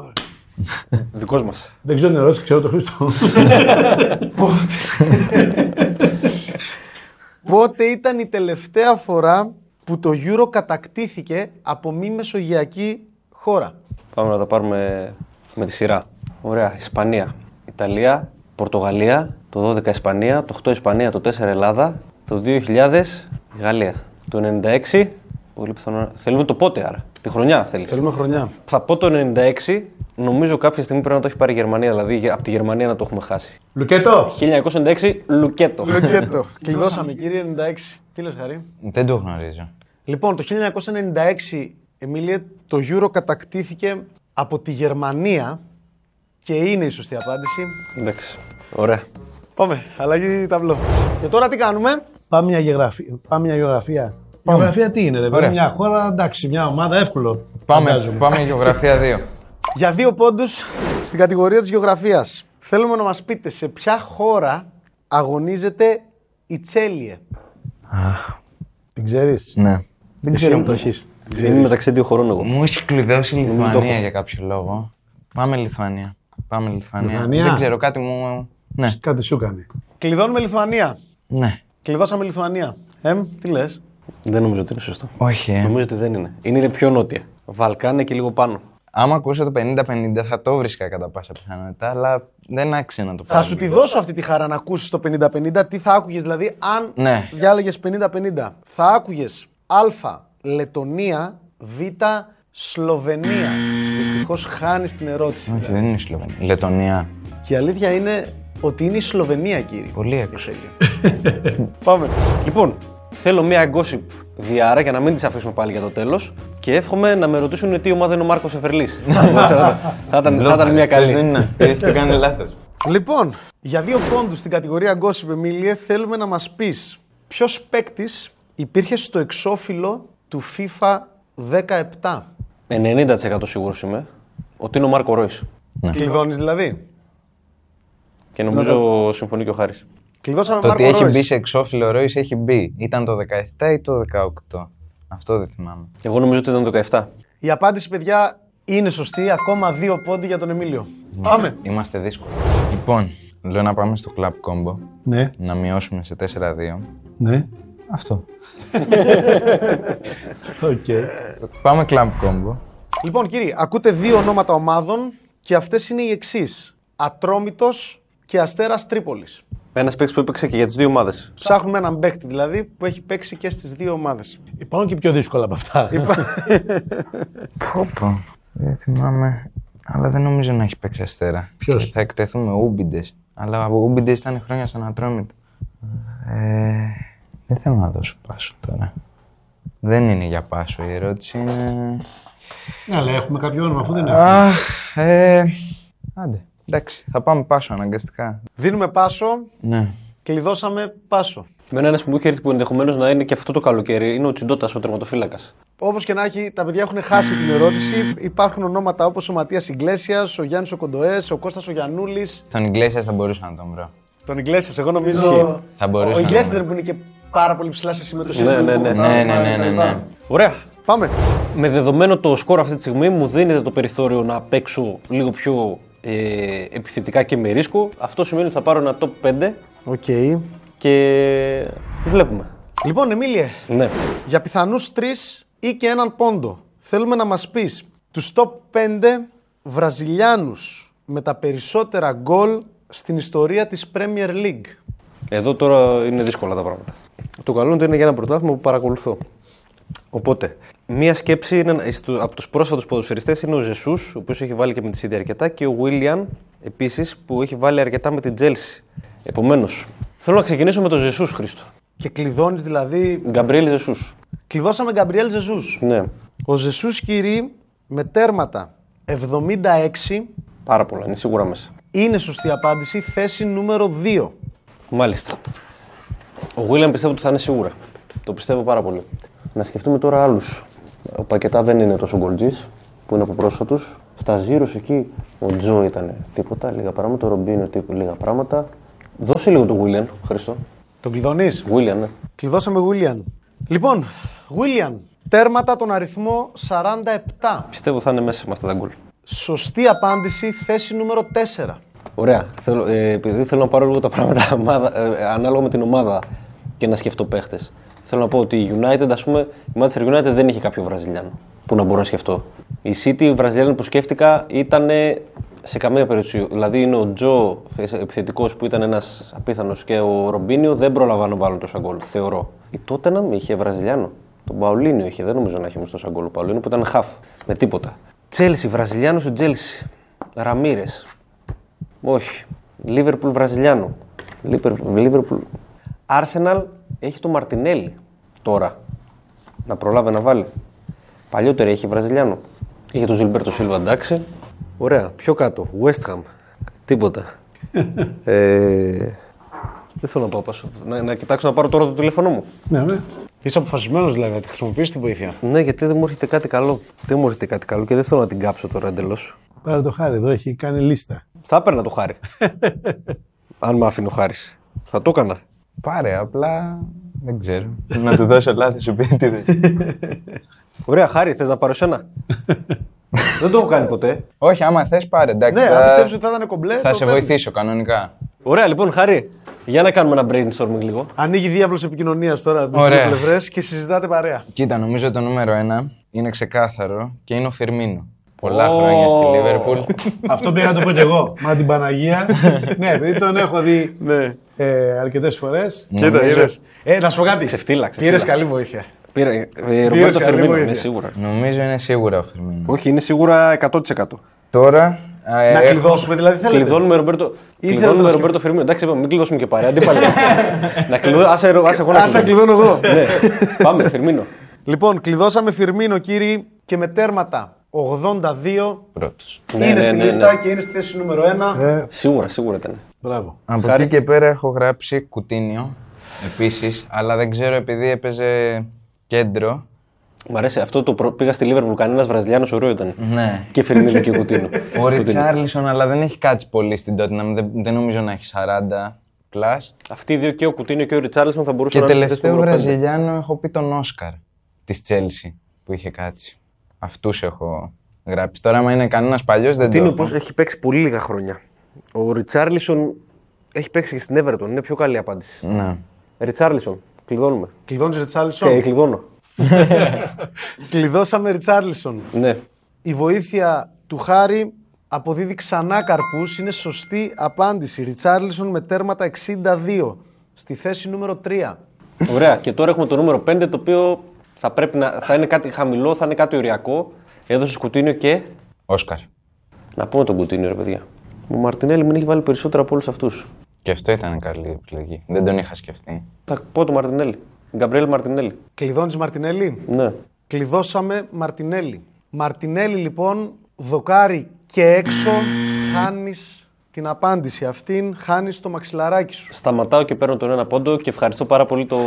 Δικός μας. Δεν ξέρω την ερώτηση, ξέρω τον Χρήστο. Πότε ήταν η τελευταία φορά που το Euro κατακτήθηκε από μη μεσογειακή χώρα? Πάμε να τα πάρουμε με τη σειρά. Ωραία. Ισπανία, Ιταλία, Πορτογαλία, το δώδεκα Ισπανία, το οκτώ Ισπανία, το τέσσερα Ελλάδα, το δύο χιλιάδες Γαλλία. Το ενενήντα έξι. Πολύ πιθανό. Θέλουμε το πότε άρα. Τη χρονιά θέλεις. Θέλουμε χρονιά. Θα πω το ενενήντα έξι. Νομίζω κάποια στιγμή πρέπει να το έχει πάρει η Γερμανία. Δηλαδή από τη Γερμανία να το έχουμε χάσει. Λουκέτο! χίλια εννιακόσια ενενήντα έξι Λουκέτο. Λουκέτο. Κλειδώσαμε κύριε ενενήντα έξι. Τι λες Χαρή? Δεν το γνωρίζω. Λοιπόν, το χίλια εννιακόσια ενενήντα έξι, Εμίλιε, το Euro κατακτήθηκε από τη Γερμανία και είναι η σωστή απάντηση. Εντάξει. Ωραία. Πάμε, αλλαγή ταμπλό. Και τώρα τι κάνουμε? Πάμε μια γεωγραφία. Πάμε μια γεωγραφία. Γεωγραφία τι είναι, ρε παιδί? Μια χώρα, εντάξει, μια ομάδα, εύκολο. Πάμε, φαντάζομαι. πάμε γεωγραφία δύο. Για δύο πόντους στην κατηγορία της γεωγραφίας. Θέλουμε να μας πείτε σε ποια χώρα αγωνίζεται η Τσέλιε. Την ξέρεις? Ναι. Δεν ξέρω αν το έχεις. Είναι μεταξύ δύο χωρών εγώ. Μου έχει κλειδώσει η το Λιθουανία έχω. για κάποιο λόγο. Πάμε Λιθουανία. Πάμε Λιθουανία. Λιθουανία. Δεν ξέρω, κάτι μου. Ναι, Κάτι σου κάνει. Κλειδώνουμε Λιθουανία. ναι. Κλειδώσαμε Λιθουανία. Εμ, τι λες? Δεν νομίζω ότι είναι σωστό. Όχι, ε. Νομίζω ότι δεν είναι. Είναι, είναι πιο νότια. Βαλκάνια και λίγο πάνω. Άμα ακούσω το πενήντα πενήντα θα το βρίσκα κατά πάσα πιθανότητα, αλλά δεν άξιζε να το Θα πάρω. σου τη δώσω αυτή τη χαρά να ακούσεις το πενήντα πενήντα. Τι θα άκουγες δηλαδή αν Ναι. διάλεγες πενήντα πενήντα. Θα άκουγες Α. Λετονία, Β. Σλοβενία. Δυστυχώς χάνεις την ερώτηση. Όχι, δεν είναι η Σλοβενία. Λετωνία. Και η αλήθεια είναι ότι είναι η Σλοβενία, κύριε. Πολύ έξω. Πάμε. Λοιπόν, θέλω μία gossip διάρα για να μην τις αφήσουμε πάλι για το τέλος και εύχομαι να με ρωτήσουν τι ομάδα είναι ο Μάρκος Εφερλής. θα, ήταν, θα ήταν μία καλή. Δεν είναι αυτή, έχετε κάνει λάθος. Λοιπόν, για δύο πόντους στην κατηγορία Gossip, Εμίλιε, θέλουμε να μας πεις ποιος παίκτης υπήρχε στο εξώφυλλο του FIFA δεκαεπτά. ενενήντα τοις εκατό σίγουρος είμαι ότι είναι ο Μάρκο Ρόις. Ναι. Κλειδώνεις δηλαδή. Και νομίζω συμφωνεί και ο Χάρης. Κλειδώσαμε Το ότι Μάρκο έχει Ρόις. μπει σε εξώφυλλο Ρόις έχει μπει. Ήταν το δεκαεπτά ή το δεκαοκτώ. Αυτό δεν θυμάμαι. Εγώ νομίζω ότι ήταν το δεκαεπτά. Η απάντηση, παιδιά, είναι σωστή. Ακόμα δύο πόντι για τον Εμίλιο. Πάμε. Είμαστε δύσκολοι. Λοιπόν, λέω να πάμε στο Club Combo. Ναι, Να μειώσουμε σε τέσσερα δύο. ναι. Αυτό. Οκ. Πάμε Club Combo. Λοιπόν, κύριοι, ακούτε δύο ονόματα ομάδων και αυτές είναι οι εξής. Ατρόμητος και Αστέρας Τρίπολης. Ένας παίκτης που έπαιξε και για τις δύο ομάδες. Ψάχνουμε έναν παίκτη δηλαδή που έχει παίξει και στις δύο ομάδες. Υπάρχουν και πιο δύσκολα από αυτά. Πω πω. Δεν θυμάμαι. Αλλά δεν νομίζω να έχει παίξει Αστέρα. Ποιος? Και θα εκτεθούμε Ούμπιντες. Αλλά ο Ούμπιντες ήταν χρόνια στον Ατρόμητο. Ε, δεν θέλω να δώσω πάσο τώρα. Δεν είναι για πάσο η ερώτηση. Είναι... Ναι, αλλά έχουμε κάποιο όνομα, αφού δεν έχουμε. Αχ, ε, άντε. Εντάξει, θα πάμε πάσο αναγκαστικά. Δίνουμε πάσο, Ναι. κλειδώσαμε πάσο. Με ένας που μου είχε έρθει που ενδεχομένως να είναι και αυτό το καλοκαίρι είναι ο Τσιντότας, ο τερματοφύλακας. Όπως και να έχει, τα παιδιά έχουν χάσει την ερώτηση. Υπάρχουν ονόματα όπως ο Ματίας Ιγκλέσιας, ο Γιάννης ο Κοντοές, ο Κώστας ο Γιαννούλης. Τον Ιγκλέσιας θα μπορούσα να τον βρω. Τον Ιγκλέσιας, εγώ νομίζω. Θα μπορούσα Ο να Ιγκλέσιας τον δεν είναι που είναι και πάρα πολύ ψηλά σε συμμετοχή. Ναι, στο ναι, ναι. πρωτάθλημα, Ναι, ναι, ναι, ναι, ναι. Ωραία. Πάμε. Με δεδομένο το σκορ αυτή τη στιγμή μου δίνεται το περιθώριο να παίξω λίγο πιο ε, επιθετικά και με ρίσκο. Αυτό σημαίνει ότι θα πάρω ένα top πέντε Οκ. και βλέπουμε. Λοιπόν, Εμίλιε, Ναι. για πιθανούς τρεις ή και έναν πόντο, θέλουμε να μας πεις τους top πέντε Βραζιλιάνους με τα περισσότερα γκολ στην ιστορία της Premier League. Εδώ τώρα είναι δύσκολα τα πράγματα. Το καλό είναι ότι είναι για ένα πρωτάθλημα που παρακολουθώ. Οπότε, μία σκέψη είναι, στο, από τους πρόσφατους ποδοσφαιριστές είναι ο Ζεσούς, ο οποίος έχει βάλει και με τη City αρκετά, και ο Βίλιαν, επίσης, που έχει βάλει αρκετά με την Chelsea. Επομένως, θέλω να ξεκινήσω με τον Ζεσούς, Χρήστο. Και κλειδώνεις δηλαδή. Γκαμπριέλ Ζεσούς. Κλειδώσαμε Γκαμπριέλ Ζεσούς. Ναι, Ο Ζεσούς, κύριοι, με τέρματα εβδομήντα έξι, πάρα πολλά, είναι σίγουρα μέσα. είναι σωστή απάντηση, θέση νούμερο δύο. Μάλιστα. Ο Βίλιαν πιστεύω ότι θα είναι σίγουρα. Το πιστεύω πάρα πολύ. Να σκεφτούμε τώρα άλλους. Ο Πακετά δεν είναι τόσο γκολτζής, που είναι από πρόσφατους. Στα Ζήρος εκεί ο Τζο ήταν τίποτα, λίγα πράγματα. Ο Ρομπίνο τύπου, λίγα πράγματα. Δώσε λίγο το Βίλιαν, Χριστό. Τον κλειδώνεις? Βίλιαν, ναι. Κλειδώσαμε William. Λοιπόν, William, τέρματα τον αριθμό σαράντα επτά. Πιστεύω θα είναι μέσα με αυτά τα γκολ. Σωστή απάντηση, θέση νούμερο τέσσερα. Ωραία. Θέλω, ε, επειδή θέλω να πάρω λίγο τα πράγματα ομάδα, ε, ανάλογα με την ομάδα και να σκεφτώ παίχτες. Θέλω να πω ότι η United, ας πούμε, η Manchester United δεν είχε κάποιο Βραζιλιάνο που να μπορώ να σκεφτώ. Η City, η Βραζιλιάνο που σκέφτηκα ήταν Σε καμία περίπτωση. Δηλαδή είναι ο Τζο επιθετικός που ήταν ένας απίθανος και ο Ρομπίνιο δεν πρόλαβαν να βάλουν τόσα γκολ. Θεωρώ. Η Τότεναμ είχε Βραζιλιάνο. Τον Παουλίνιο είχε. Δεν νομίζω να είχε μες τόσα γκολ. Ο Παουλίνιο που ήταν χαφ. Με τίποτα. Τσέλσι, Βραζιλιάνο στο Τσέλσι. Ραμίρες. Όχι. Λίβερπουλ, Βραζιλιάνο. Λίβερπουλ. Άρσεναλ έχει το Μαρτινέλι τώρα. Να προλάβει να βάλει. Παλιότερα είχε Βραζιλιάνο. Είχε τον Ζιλμπέρτο Σίλβα, εντάξει. Ωραία. Πιο κάτω. West Ham. Τίποτα. ε, δεν θέλω να πάω πάσο. Να, να κοιτάξω να πάρω τώρα το τηλέφωνο μου. Ναι, ναι. Είσαι αποφασισμένος δηλαδή να τη χρησιμοποιήσεις τη βοήθεια. Ναι, γιατί δεν μου έρχεται κάτι καλό. Δεν μου έρχεται κάτι καλό και δεν θέλω να την κάψω τώρα εντελώς. Πάρε το Χάρη εδώ, έχει κάνει λίστα. Θα έπαιρνα το Χάρη. Αν μ' άφηνε ο Χάρης. Θα το έκανα. Πάρε, απλά δεν ξέρω. Να του δώσω λάθος επίτηδες. Ωραία, Χάρη, θες να πάρω εσένα? Δεν το έχω κάνει ποτέ. Όχι, άμα θες πάρε, εντάξει. Ναι, θα... αν πιστεύεις ότι θα ήταν κομπλέ. θα το σε παίρνεις. βοηθήσω κανονικά. Ωραία, λοιπόν, Χάρη, για να κάνουμε ένα brainstorming λίγο. Ανοίγει διάβλος επικοινωνίας τώρα με τις Ωραία. δύο πλευρές και συζητάτε παρέα. Κοίτα, νομίζω το νούμερο ένα είναι ξεκάθαρο και είναι ο Φιρμίνο. Πολλά Ω. χρόνια στη Λίβερπουλ. Αυτό πήγα να το πω κι εγώ. Μα την Παναγία. Ναι, επειδή τον έχω δει Ναι. ε, αρκετές φορές. Κοίτα, Νομίζω- είδες. Ε, να σου πω κάτι. Ξεφτύλα, ξεφτύλα. Πήρες καλή βοήθεια. Πήρε. Ε, Ρομπέρτο καλή Φερμίνο, βοήθεια. ναι, σίγουρα. Νομίζω είναι σίγουρα ο Φιρμίνο. Όχι, είναι σίγουρα εκατό τοις εκατό. Τώρα. ε, Να έχω- κλειδώσουμε δηλαδή θέλετε. Κλειδώνουμε Ρομπέρτο, Ή κλειδώνουμε θέλετε να Ρομπέρτο Φερμίνο. Εντάξει, είπαμε, μην κλειδώσουμε και παρέα. Αντίπαλοι. Να κλειδώσουμε. Άσε εγώ άσε εγώ να Άσε κλειδώνω εγώ. Ναι, πάμε, Φερμίνο. Λοιπόν, κλειδώσαμε Φιρμίνο, κύριοι, και με τέρματα ογδόντα δύο. Πρώτος. Ναι, είναι ναι, στη ναι, λίστα ναι. και είναι στη θέση νούμερο ένα. Ε, Σίγουρα, σίγουρα ήταν. μπράβο. Από Χάρη. εκεί και πέρα έχω γράψει Κουτίνιο επίσης, αλλά δεν ξέρω επειδή έπαιζε κέντρο. Μ' αρέσει αυτό το προ... πήγα στη Λίβερπουλ, κανένας Βραζιλιάνος ωραίο ήταν. Ναι. Και Φερμίνο και Κουτίνο. Ο Ριτσάρλισον, αλλά δεν έχει κάτσει πολύ στην Tottenham. Δεν, δεν νομίζω να έχει σαράντα πλάς. Αυτοί οι δύο και ο Κουτίνο και ο Ριτσάρλισον θα μπορούσαν Και να είναι στη θέση τελευταίο του νούμερο πέντε. Βραζιλιάνο έχω πει τον Όσκαρ της Chelsea που είχε κάτσει. Αυτούς έχω γράψει. Τώρα, άμα είναι κανένας παλιός, δεν το Κουτίνο έχω. πώς έχει παίξει πολύ λίγα χρόνια. Ο Ριτσάρλισον έχει παίξει και στην Everton, είναι πιο καλή απάντηση. Ναι. Ριτσάρλισον, κλειδώνουμε. Κλειδώνεις Και Ριτσάρλισον. κλειδώνω. Κλειδώσαμε Ριτσάρλισον. Ναι. Η βοήθεια του Χάρη αποδίδει ξανά καρπούς. Είναι σωστή απάντηση. Ριτσάρλισον με τέρματα εξήντα δύο. Στη θέση νούμερο τρία. Ωραία. Και τώρα έχουμε το νούμερο πέντε, το οποίο θα, πρέπει να, θα είναι κάτι χαμηλό, θα είναι κάτι οριακό. Έδωσε Κουτίνιο και. Όσκαρ. Να πούμε τον Κουτίνιο, ρε παιδιά. Ο Μαρτινέλη μην έχει βάλει περισσότερα από όλους αυτούς. Και αυτό ήταν καλή επιλογή. Δεν τον είχα σκεφτεί. Θα πω το Μαρτινέλη. Γκαμπριέλ Μαρτινέλη. Κλειδώνεις Μαρτινέλη. Ναι. Κλειδώσαμε Μαρτινέλη. Μαρτινέλη λοιπόν, δοκάρι και έξω, χάνεις την απάντηση αυτήν, χάνεις το μαξιλαράκι σου. Σταματάω και παίρνω τον ένα πόντο και ευχαριστώ πάρα πολύ το,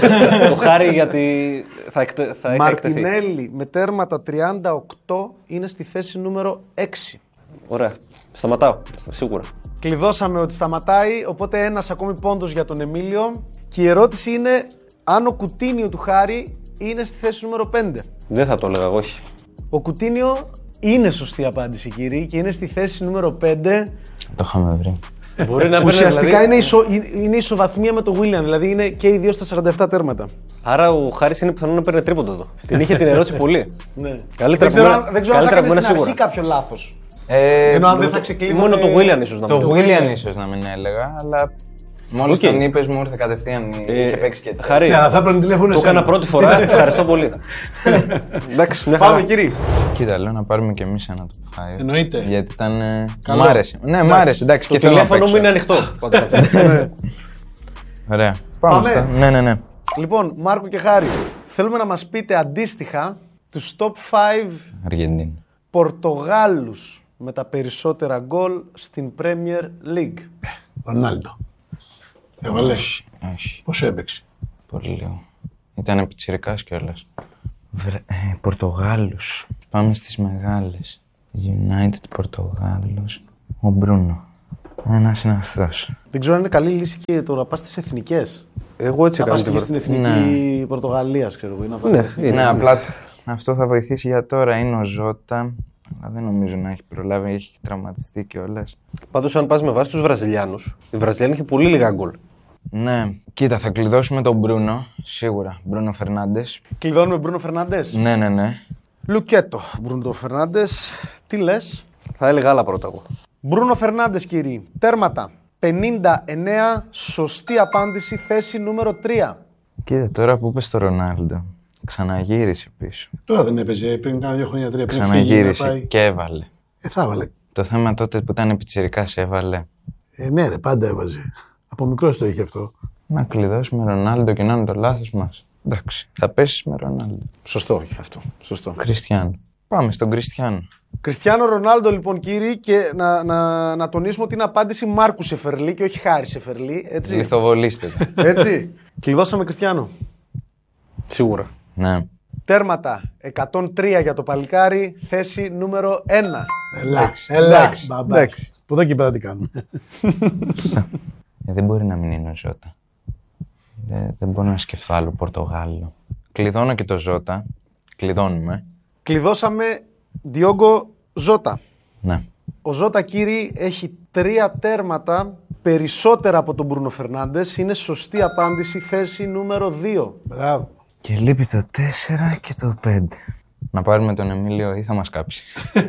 το Χάρη γιατί θα, εκτε, θα είχα εκτεθεί. Μαρτινέλη με τέρματα τριάντα οκτώ είναι στη θέση νούμερο έξι. Ωραία. Σταματάω. Σίγουρα. Κλειδώσαμε ότι σταματάει, οπότε ένας ακόμη πόντος για τον Εμίλιο. Και η ερώτηση είναι αν ο Κουτίνιο του Χάρη είναι στη θέση νούμερο πέντε. Δεν θα το έλεγα εγώ, όχι. Ο Κουτίνιο είναι σωστή απάντηση, κύριοι, και είναι στη θέση νούμερο πέντε. Το είχαμε βρει. Μπορεί να Ουσιαστικά δηλαδή... είναι, ισο, είναι ισοβαθμία με τον Βίλιαν, δηλαδή είναι και οι δύο στα σαράντα επτά τέρματα. Άρα ο Χάρης είναι πιθανό να παίρνει τρίποντο εδώ. Την είχε την ερώτηση πολύ. Ναι. Καλύτερα δεν ξέρω, που αν- να- δεν ξέρω αν θα καλύτερα που έκανες είναι στην αρχή σίγουρα. κάποιο λάθος. Ε, Ενώ αν δεν θα ξεκλείδωνε... Μόνο το Willian ίσως να το μην. Willian ίσως να μην έλεγα, αλλά μόλις Οκ. τον είπες μου ήρθε κατευθείαν. Ε, Είχε παίξει και έτσι. Χάρη, Ναι, αλλά θα έπαιρνε τηλέφωνο το εσένα. έκανα πρώτη φορά. Ευχαριστώ πολύ. Εντάξει, μια Πάμε, χαρά. κύριοι. Κοίτα, λέω να πάρουμε και εμείς ένα top πέντε. Εννοείται. Γιατί ήταν. ε, Καλό. Μ' άρεσε. Ναι, μ' άρεσε. Εντάξει, Το και θέλω να τηλέφωνο μου παίξω. είναι ανοιχτό. Πάντα. Ωραία. Πάμε. Πάμε. στα- Ναι, ναι, ναι. Λοιπόν, Μάρκο και Χάρη, θέλουμε να μας πείτε αντίστοιχα τους top πέντε Αργεντίνη. Πορτογάλους με τα περισσότερα γκολ στην Premier League. Ρονάλντο. Έβαλε. Όχι, όχι. Πόσο έπαιξε. Πολύ λίγο. Ήταν πιτσιρικάς κιόλας. Βρε, ε, Πορτογάλους. Πάμε στις μεγάλες. United Πορτογάλους. Ο Μπρούνο. Ένας είναι αυτός. Δεν ξέρω αν είναι καλή λύση και το να πας στις εθνικές. Εγώ έτσι Να πας έκανα και την στην πρώτη. εθνική Πορτογαλίας, ξέρω εγώ. ή να πας- Ναι, είναι. Ναι, απλά αυτό θα βοηθήσει για τώρα. Είναι ο Ζώτα. Αλλά δεν νομίζω να έχει προλάβει, έχει τραυματιστεί κιόλας. Πάντως, αν πας με βάση τους Βραζιλιάνους, η Βραζιλιάνοι είχε πολύ λίγα γκολ. Ναι, κοίτα, θα κλειδώσουμε τον Μπρούνο. Σίγουρα. Μπρούνο Φερνάντες. Κλειδώνουμε Μπρούνο Φερνάντες. Ναι, ναι, ναι. Λουκέτο. Μπρούνο Φερνάντες. Τι λες? Θα έλεγα άλλα πρώτα εγώ. Μπρούνο Φερνάντες, κύριοι. Τέρματα. πενήντα εννέα, σωστή απάντηση, θέση νούμερο τρία. Κοίτα, τώρα που είπες στο Ρονάλντο, ξαναγύρισε πίσω. Τώρα δεν έπαιζε πριν κάνα δύο χρόνια τρία. Πριν Ξαναγύρισε φύγει, και έβαλε. Ε, θα έβαλε. Το θέμα τότε που ήταν πιτσιρικάς έβαλε. Ε, ναι, ρε, πάντα έβαζε. Από μικρός το είχε αυτό. Να κλειδώσουμε Ρονάλντο και να είναι το λάθος μας. Εντάξει, θα πέσεις με Ρονάλντο. Σωστό αυτό. Σωστό. Κριστιάνο. Πάμε στον Κριστιάνο. Κριστιάνο Ρονάλντο, λοιπόν, κύριοι, και να, να, να τονίσουμε ότι είναι απάντηση Μάρκου Σεφερλί και όχι Χάρη Σεφερλί. Έτσι. Λιθοβολήστε το. Έτσι. Κλειδώσαμε Κριστιάνο. Σίγουρα. Ναι. Τέρματα. εκατόν τρία για το παλικάρι. Θέση νούμερο ένα. Εντάξει, εντάξει, μπαμπάς. εντάξει. Που εδώ και πέρα τι κάνουμε. Ε, δεν μπορεί να μην είναι ο Ζώτα. Δεν, δεν μπορώ να σκεφτώ άλλο Πορτογάλο. Κλειδώνω και το Ζώτα. Κλειδώνουμε. Κλειδώσαμε Διόγκο Ζώτα. Ναι. Ο Ζώτα, κύριοι, έχει τρία τέρματα περισσότερα από τον Μπρούνο Φερνάντες. Είναι σωστή απάντηση, θέση νούμερο δύο. Μπράβο. Και λείπει το τέσσερα και το πέντε. Να πάρουμε τον Εμίλιο ή θα μας κάψει.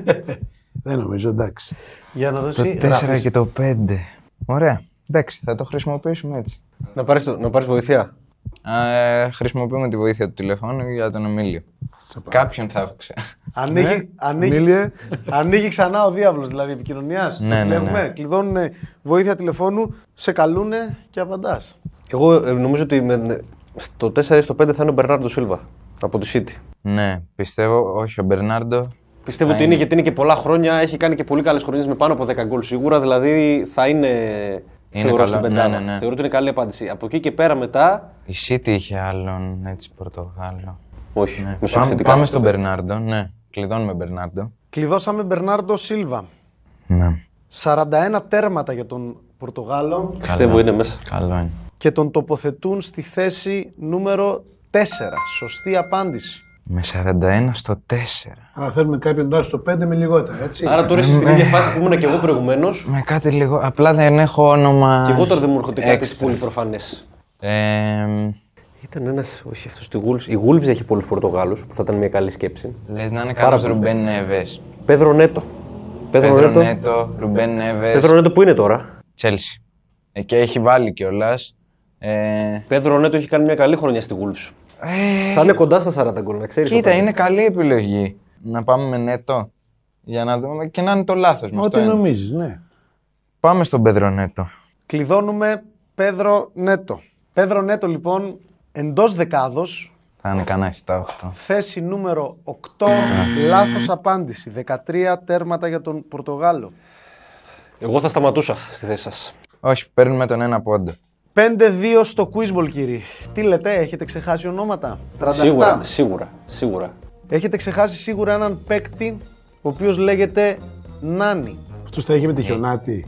Δεν νομίζω, εντάξει. Για να δώσει. Το τέσσερα γράφεις. και το πέντε. Ωραία. Εντάξει, θα το χρησιμοποιήσουμε έτσι. Να πάρεις, το- να πάρεις βοήθεια. Ε, χρησιμοποιούμε τη βοήθεια του τηλεφώνου για τον Εμίλιο. Κάποιον θα άκουσα. Ανοίγει, Ναι. ανοίγει, Μίλιε. ανοίγει ξανά ο διάβλος, δηλαδή επικοινωνίας. Ναι, Το ναι, βλέπουμε. ναι. Κλειδώνουν βοήθεια τηλεφώνου, σε καλούνε και απαντάς. Εγώ ε, νομίζω ότι με, στο τέσσερα ή στο πέντε θα είναι ο Μπερνάρντο Σίλβα από τη City. Ναι, πιστεύω, όχι ο Μπερνάρντο. Πιστεύω Θα ότι είναι είναι. γιατί είναι και πολλά χρόνια, έχει κάνει και πολύ καλές χρονιές με πάνω από δέκα γκολ σίγουρα, δηλαδή θα είναι. Είναι θεωρώ καλό, στην ναι, πεντάδα. ναι, ναι. Θεωρώ ότι είναι καλή απάντηση. Από εκεί και πέρα μετά. Η City είχε άλλον έτσι Πορτογάλο. Όχι. Ναι. μισό Πάμε, εξαιρετικά. πάμε στον Μπερνάρντο, ναι. Κλειδώνουμε Μπερνάρντο. Κλειδώσαμε Μπερνάρντο Σίλβα. Ναι. σαράντα ένα τέρματα για τον Πορτογάλο Πιστεύω Καλό. είναι μέσα. Καλό είναι. και τον τοποθετούν στη θέση νούμερο τέσσερα. Σωστή απάντηση. Με σαράντα ένα στο τέσσερα. Αλλά θέλουμε κάποιον τώρα στο πέντε με λιγότερα, έτσι. Άρα τώρα είσαι στην ίδια φάση που ήμουν και εγώ προηγουμένω. Με κάτι λίγο. Απλά δεν έχω όνομα. Και εγώ τώρα δεν μου έρχονται κάτι έξτρα. πολύ προφανέ. Ε, Ήταν ένα, όχι αυτό στη Wolves. Η Wolves έχει πολλού Πορτογάλου που θα ήταν μια καλή σκέψη. λες να είναι Πάρα κάποιος πολύ. Ρουμπέν Νέβες. Πέδρο Νέτο. Πέδρο Νέτο. Νέτο, Ρουμπέν Νέβες. Πέδρο Νέτο που είναι τώρα. Τσέλσι. Ε, και έχει βάλει κιόλας. Ε, Πέδρο Νέτο έχει κάνει μια καλή χρονιά στη Wolves. ε, Θα είναι κοντά στα σαράντα γκολ, να ξέρει. κοίτα, είναι καλή επιλογή. Να πάμε με Νέτο. Για να δούμε και να είναι το λάθος μας. το Ό,τι ένα. νομίζεις, ναι. Πάμε στον Πέδρο Νέτο. Κλειδώνουμε Πέδρο Νέτο. Πέδρο Νέτο, λοιπόν, εντός δεκάδος, Θα είναι κανένα επτά οκτώ. θέση νούμερο οκτώ, λάθος απάντηση. δεκατρία τέρματα για τον Πορτογάλο. Εγώ θα σταματούσα στη θέση σα. Όχι, παίρνουμε τον ένα πόντο. πέντε δύο στο Quizball, κύριοι. Τι λέτε, έχετε ξεχάσει ονόματα? τριάντα επτά. Σίγουρα, σίγουρα, σίγουρα. Έχετε ξεχάσει σίγουρα έναν παίκτη, ο οποίος λέγεται Νάνι. Αυτός θα έχει με τη χιονάτη.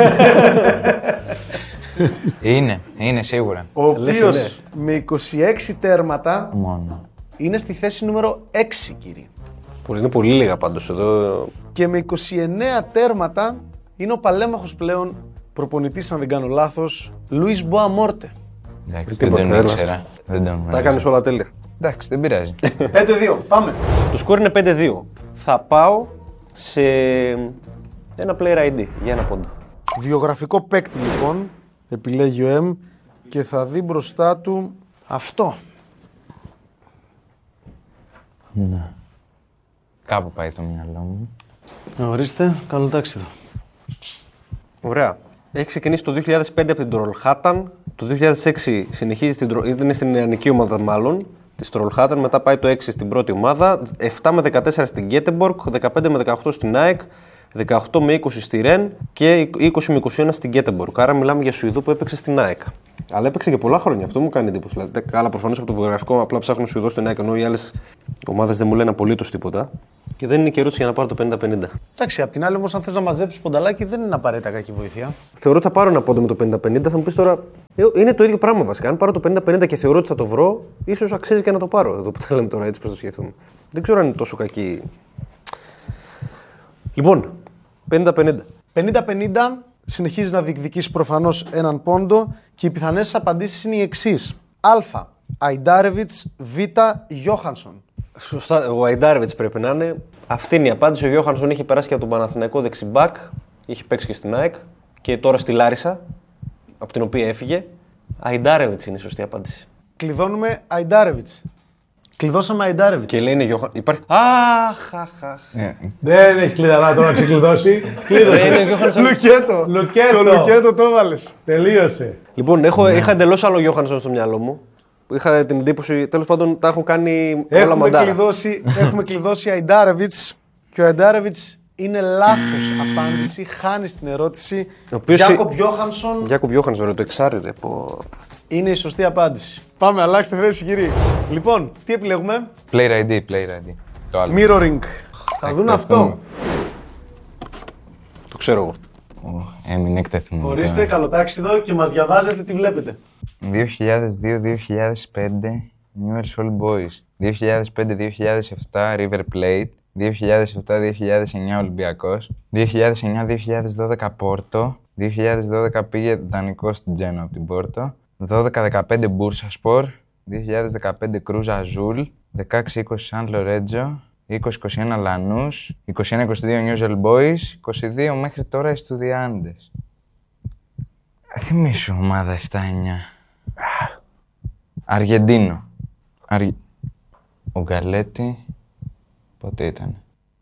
Είναι, είναι σίγουρα. Ο Λες οποίος είναι. με είκοσι έξι τέρματα Μόνο. είναι στη θέση νούμερο έξι, κύριοι. Πολύ, είναι πολύ λίγα πάντως εδώ. Και με είκοσι εννέα τέρματα είναι ο παλέμαχος πλέον προπονητής, αν δεν κάνω λάθος, Λουίς Μποαμόρτε. Εντάξει, δεν Τίποτα, τον δεν ήξερα. άστο. Δεν τον Τα γνώριζα. έκανε όλα τέλεια. Εντάξει, δεν πειράζει. πέντε δύο, πάμε. Το σκορ είναι πέντε δύο. Θα πάω σε ένα player άι ντι για ένα πόντο. Βιογραφικό παίκτη, λοιπόν, επιλέγει ο Εμ και θα δει μπροστά του αυτό. Κάπου πάει το μυαλό μου. Ορίστε, καλό τάξιδο. Ωραία. Έχει ξεκινήσει το δύο χιλιάδες πέντε από την Τρολχάταν. Το δύο χιλιάδες έξι συνεχίζει στην, Τρο- είναι στην νεανική ομάδα μάλλον της Τρολχάταν. Μετά πάει το έξι στην πρώτη ομάδα. επτά με δεκατέσσερα στην Γκέτεμπορκ. δεκαπέντε με δεκαοκτώ στην ΑΕΚ. δεκαοκτώ με είκοσι στη Ρεν και είκοσι με είκοσι ένα στην Γκέτεμπορκ. Άρα μιλάμε για Σουηδό που έπαιξε στην ΑΕΚ. Αλλά έπαιξε και πολλά χρόνια. Αυτό μου κάνει εντύπωση. Δηλαδή, καλά, προφανώς από το βιογραφικό απλά ψάχνω Σουηδό στην ΑΕΚ ενώ οι άλλες ομάδες δεν μου λένε απολύτως τίποτα. Και δεν είναι και ερώτηση για να πάρω το πενήντα πενήντα. Εντάξει, απ' την άλλη όμως, αν θες να μαζέψεις πονταλάκι, δεν είναι απαραίτητα κακή βοήθεια. Θεωρώ ότι θα πάρω ένα πόντο με το πενήντα πενήντα. Θα μου πει τώρα. ε, Είναι το ίδιο πράγμα βασικά. Αν πάρω το πενήντα πενήντα και θεωρώ ότι θα το βρω, ίσως αξίζει και να το πάρω. Εδώ που τα λέμε τώρα, έτσι πώς το σκέφτομαι. Δεν ξέρω αν είναι τόσο κακή. Λοιπόν, πενήντα πενήντα. πενήντα πενήντα, συνεχίζει να διεκδικήσει προφανώς έναν πόντο και οι πιθανές απαντήσεις είναι οι εξής. Α. Αϊντάρεβιτς, Β. Γιώχανσον. Σωστά, ο Αϊντάρεβιτς πρέπει να είναι. Αυτή είναι η απάντηση. Ο Γιώχανσον είχε περάσει και από τον Παναθηναϊκό δεξιμπάκ. είχε παίξει και στην ΑΕΚ και τώρα στη Λάρισα, από την οποία έφυγε. Αϊντάρεβιτς είναι η σωστή απάντηση. Κλειδώνουμε Αϊντάρεβιτς. Κλειδώσαμε Αϊντάρεβιτς. Και λέει είναι Γιώχαν. Υπάρχει. Αχ, αχ, αχ. Δεν έχει κλειδαρά τώρα να ξεκλειδώσει. Κλείδωσε. Λουκέτο. Λουκέτο. Το Λουκέτο το έβαλες. Τελείωσε. Λοιπόν, έχω, είχα εντελώς άλλο Γιώχανσον στο μυαλό μου. Είχα την εντύπωση, τέλος πάντων τα έχω κάνει όλα Έχουμε μαντάρα. κλειδώσει, έχουμε κλειδώσει Αϊντάρεβιτς και ο Αϊντάρεβιτς είναι λάθος απάντηση. Χάνει την ερώτηση. Γιάκοπ Γιώχανσον Γιάκοπ Γιώχανσον, ρε, το εξάρι, ρε. Πω... είναι η σωστή απάντηση. Πάμε, αλλάξτε θέση, κύριε. Λοιπόν, τι επιλέγουμε? Player άι ντι, Player άι ντι. Το άλλο. Mirroring. Θα δουν αυτό. Το ξέρω εγώ. Έμεινε εκτεθειμένο. Ορίστε, καλοτάξιδο και μας διαβάζετε τι βλέπετε. δύο χιλιάδες δύο δύο χιλιάδες πέντε Newell's Old Boys. δύο χιλιάδες πέντε δύο χιλιάδες επτά River Plate. δύο χιλιάδες επτά δύο χιλιάδες εννιά Ολυμπιακός. δύο χιλιάδες εννιά δύο χιλιάδες δώδεκα Πόρτο. δύο χιλιάδες δώδεκα πήγε δανεικό στην Τζένο από την Πόρτο. δώδεκα δεκαπέντε Bursaspor. δύο χιλιάδες δεκαπέντε Cruz Azul. δεκαέξι είκοσι San Lorenzo. είκοσι είκοσι ένα Lanús. είκοσι ένα είκοσι δύο Newell's Old Boys. είκοσι δύο μέχρι τώρα Estudiantes. Θυμήσου ομάδα επτά εννιά. Αργεντίνο. Αργ... Ο Γκαλέτη πότε ήταν?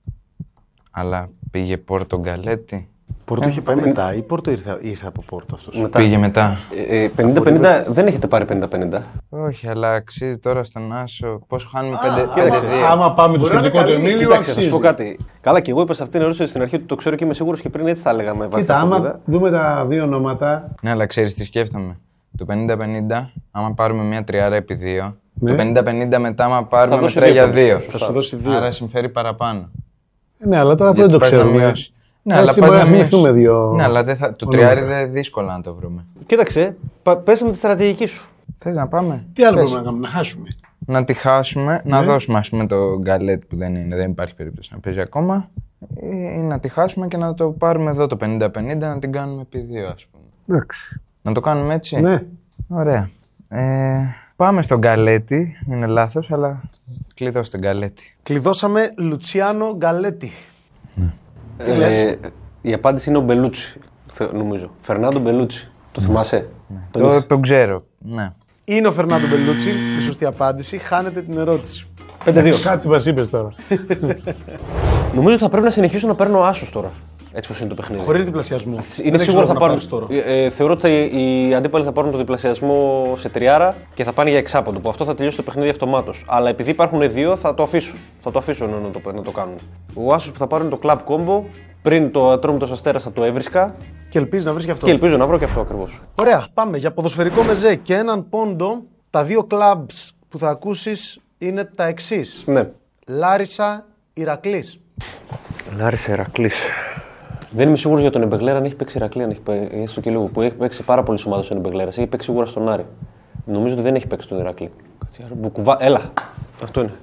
Αλλά πήγε Πόρτο Γκαλέτη. Πόρτο είχε πάει μετά ή Πόρτο ήρθε, ήρθε από Πόρτο αυτός? Μετά. Πήγε μετά. Ε, πενήντα πενήντα δεν έχετε πάρει πενήντα πενήντα. Όχι, αλλά αξίζει τώρα στον Άσο. Πόσο χάνουμε πέντε δύο. Άμα πάμε το σκηνικό του Εμίλιο, Κοίταξε, θα σου αξίζει. πω κάτι. Καλά, και εγώ είπα σε αυτήν την ερώτηση στην αρχή ότι το ξέρω και είμαι σίγουρος και πριν έτσι θα έλεγαμε. Κοίτα, άμα δούμε τα δύο ονόματα. Ναι, αλλά ξέρεις τι σκέφτομαι. Το πενήντα πενήντα, άμα πάρουμε μια τριάρα επί δύο. Ναι. Το πενήντα πενήντα μετά, άμα πάρουμε δώσει μετράει δύο για δύο. πόντους. Θα σου δώσει δύο. Άρα συμφέρει παραπάνω. Ναι, αλλά τώρα αυτό Γιατί δεν το πας να ξέρουμε. μειώσεις. Ναι, αλλά Έτσι πας μπορεί να να μειώσεις. θυμηθούμε δύο. Ναι, αλλά δεν θα... το ονόματα. τριάρι δεν είναι δύσκολο να το βρούμε. Κοίταξε, πες με τη στρατηγική σου. Θες να πάμε? Τι άλλο Πες. μπορούμε να κάνουμε, να χάσουμε. Να τη χάσουμε, να Ναι. δώσουμε ας πούμε το γκαλέτ που δεν είναι, δεν υπάρχει περίπτωση να παίζει ακόμα. Ή να τη χάσουμε και να το πάρουμε εδώ το πενήντα πενήντα να την κάνουμε επί δύο ας πούμε. Εντάξει. Να το κάνουμε έτσι. Ναι. Ωραία. Ε, πάμε στον Γκαλέτη. Είναι λάθος, αλλά κλειδώστε Γκαλέτη. Κλειδώσαμε Λουτσιάνο Γκαλέτη. Ε, λες? η απάντηση είναι ο Μπελούτσι, θε- νομίζω. Φερνάντο Μπελούτσι. Το θυμάσαι? Τον Το, έχεις? τον ξέρω. Ναι. Είναι ο Φερνάντο Μπελούτσι, η σωστή απάντηση. Χάνετε την ερώτηση. πέντε δύο. Κάτι μας είπες τώρα. Νομίζω ότι θα πρέπει να συνεχίσω να παίρνω άσους τώρα. Έτσι πως είναι το παιχνίδι. Χωρίς διπλασιασμό. Είναι Δεν σίγουρο ξέρω θα να πάρουν. πάρεις τώρα. Ε, ε, θεωρώ ότι θα- οι αντίπαλοι θα πάρουν το διπλασιασμό σε τριάρα και θα πάνε για εξάποντο. Που αυτό θα τελειώσει το παιχνίδι αυτομάτως. Αλλά επειδή υπάρχουν δύο, θα το αφήσω. Θα το αφήσω να το, να το κάνουν. Ο άσος που θα πάρουν το club combo πριν το Ατρόμητος Αστέρας θα το έβρισκα Και ελπίζει να βρει και αυτό. και ελπίζω να βρω και αυτό ακριβώς. Ωραία, πάμε για ποδοσφαιρικό μεζέ και έναν πόντο. Τα δύο clubs που θα ακούσεις είναι τα εξής. Ναι. Λάρισα, Ηρακλής. Λάρισα Ηρακλής. Δεν είμαι σίγουρος για τον Εμπεγλέρα αν έχει παίξει Ηρακλή, αν έχει παίξει, έστω και λίγο. Που έχει παίξει πάρα πολλές ομάδες στον Εμπεγλέρα. Έχει παίξει σίγουρα στον Άρη. Νομίζω ότι δεν έχει παίξει τον Ηρακλή. Κάτσε, άρα, Μπουκουβά, έλα. Αυτό είναι.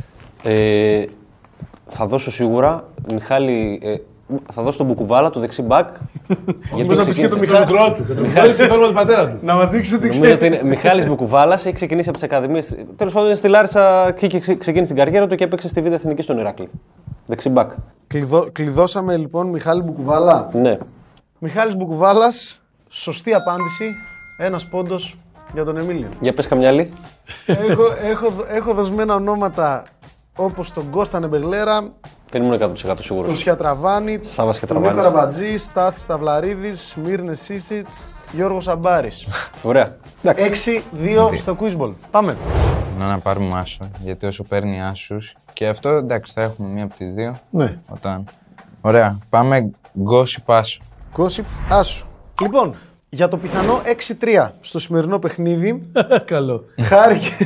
Ε, θα δώσω σίγουρα Μιχάλη. Ε, θα δώσω τον Μπουκουβάλα, το δεξί μπακ. γιατί να πεις και το Το Μιχάλη. μικρό του. Και το Μιχάλη και το όνομα του πατέρα του. Να μας δείξει ότι Νομίζω ότι είναι Μιχάλης Μπουκουβάλας, έχει ξεκινήσει από τις ακαδημίες. Τέλος πάντων, είναι στη Λάρισα και είχε ξεκίνησε την καριέρα του και έπαιξε στη Β' Εθνική στον Ηρακλή. Δεξί μπακ. Κλειδώ, κλειδώσαμε λοιπόν Μιχάλη Μπουκουβάλα. Ναι. Μιχάλης Μπουκουβάλας, σωστή απάντηση. Ένας πόντος για τον Εμίλιο. Για πες καμιά άλλη. έχω, έχω, έχω δοσμένα ονόματα όπως τον Κώστα Νεμπεγλέρα, Δεν ήμουν εκατό τοις εκατό σίγουρος. τον Σιατραβάνη, Σάββας τον Σιατραβάνης. Νίκο Ραμπατζή, Στάθη Σταυλαρίδης, Μύρνε Σίσιτς, Γιώργος Αμπάρης. Ωραία. έξι δύο στο Quizball. Πάμε. Να, να πάρουμε άσο, γιατί όσο παίρνει άσους και αυτό εντάξει θα έχουμε μία από τις δύο. Ναι. Όταν... Ωραία, πάμε γκόσι πάσο. Gossip, άσου. Λοιπόν, για το πιθανό έξι τρία στο σημερινό παιχνίδι, Καλό. Χάρη και...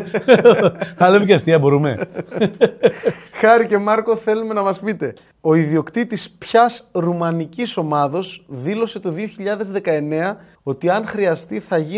Θα λέμε και αστεία μπορούμε. Χάρη και Μάρκο, θέλουμε να μας πείτε. Ο ιδιοκτήτης ποιας ρουμανικής ομάδος δήλωσε το δύο χιλιάδες δεκαεννέα ότι αν χρειαστεί θα γίνει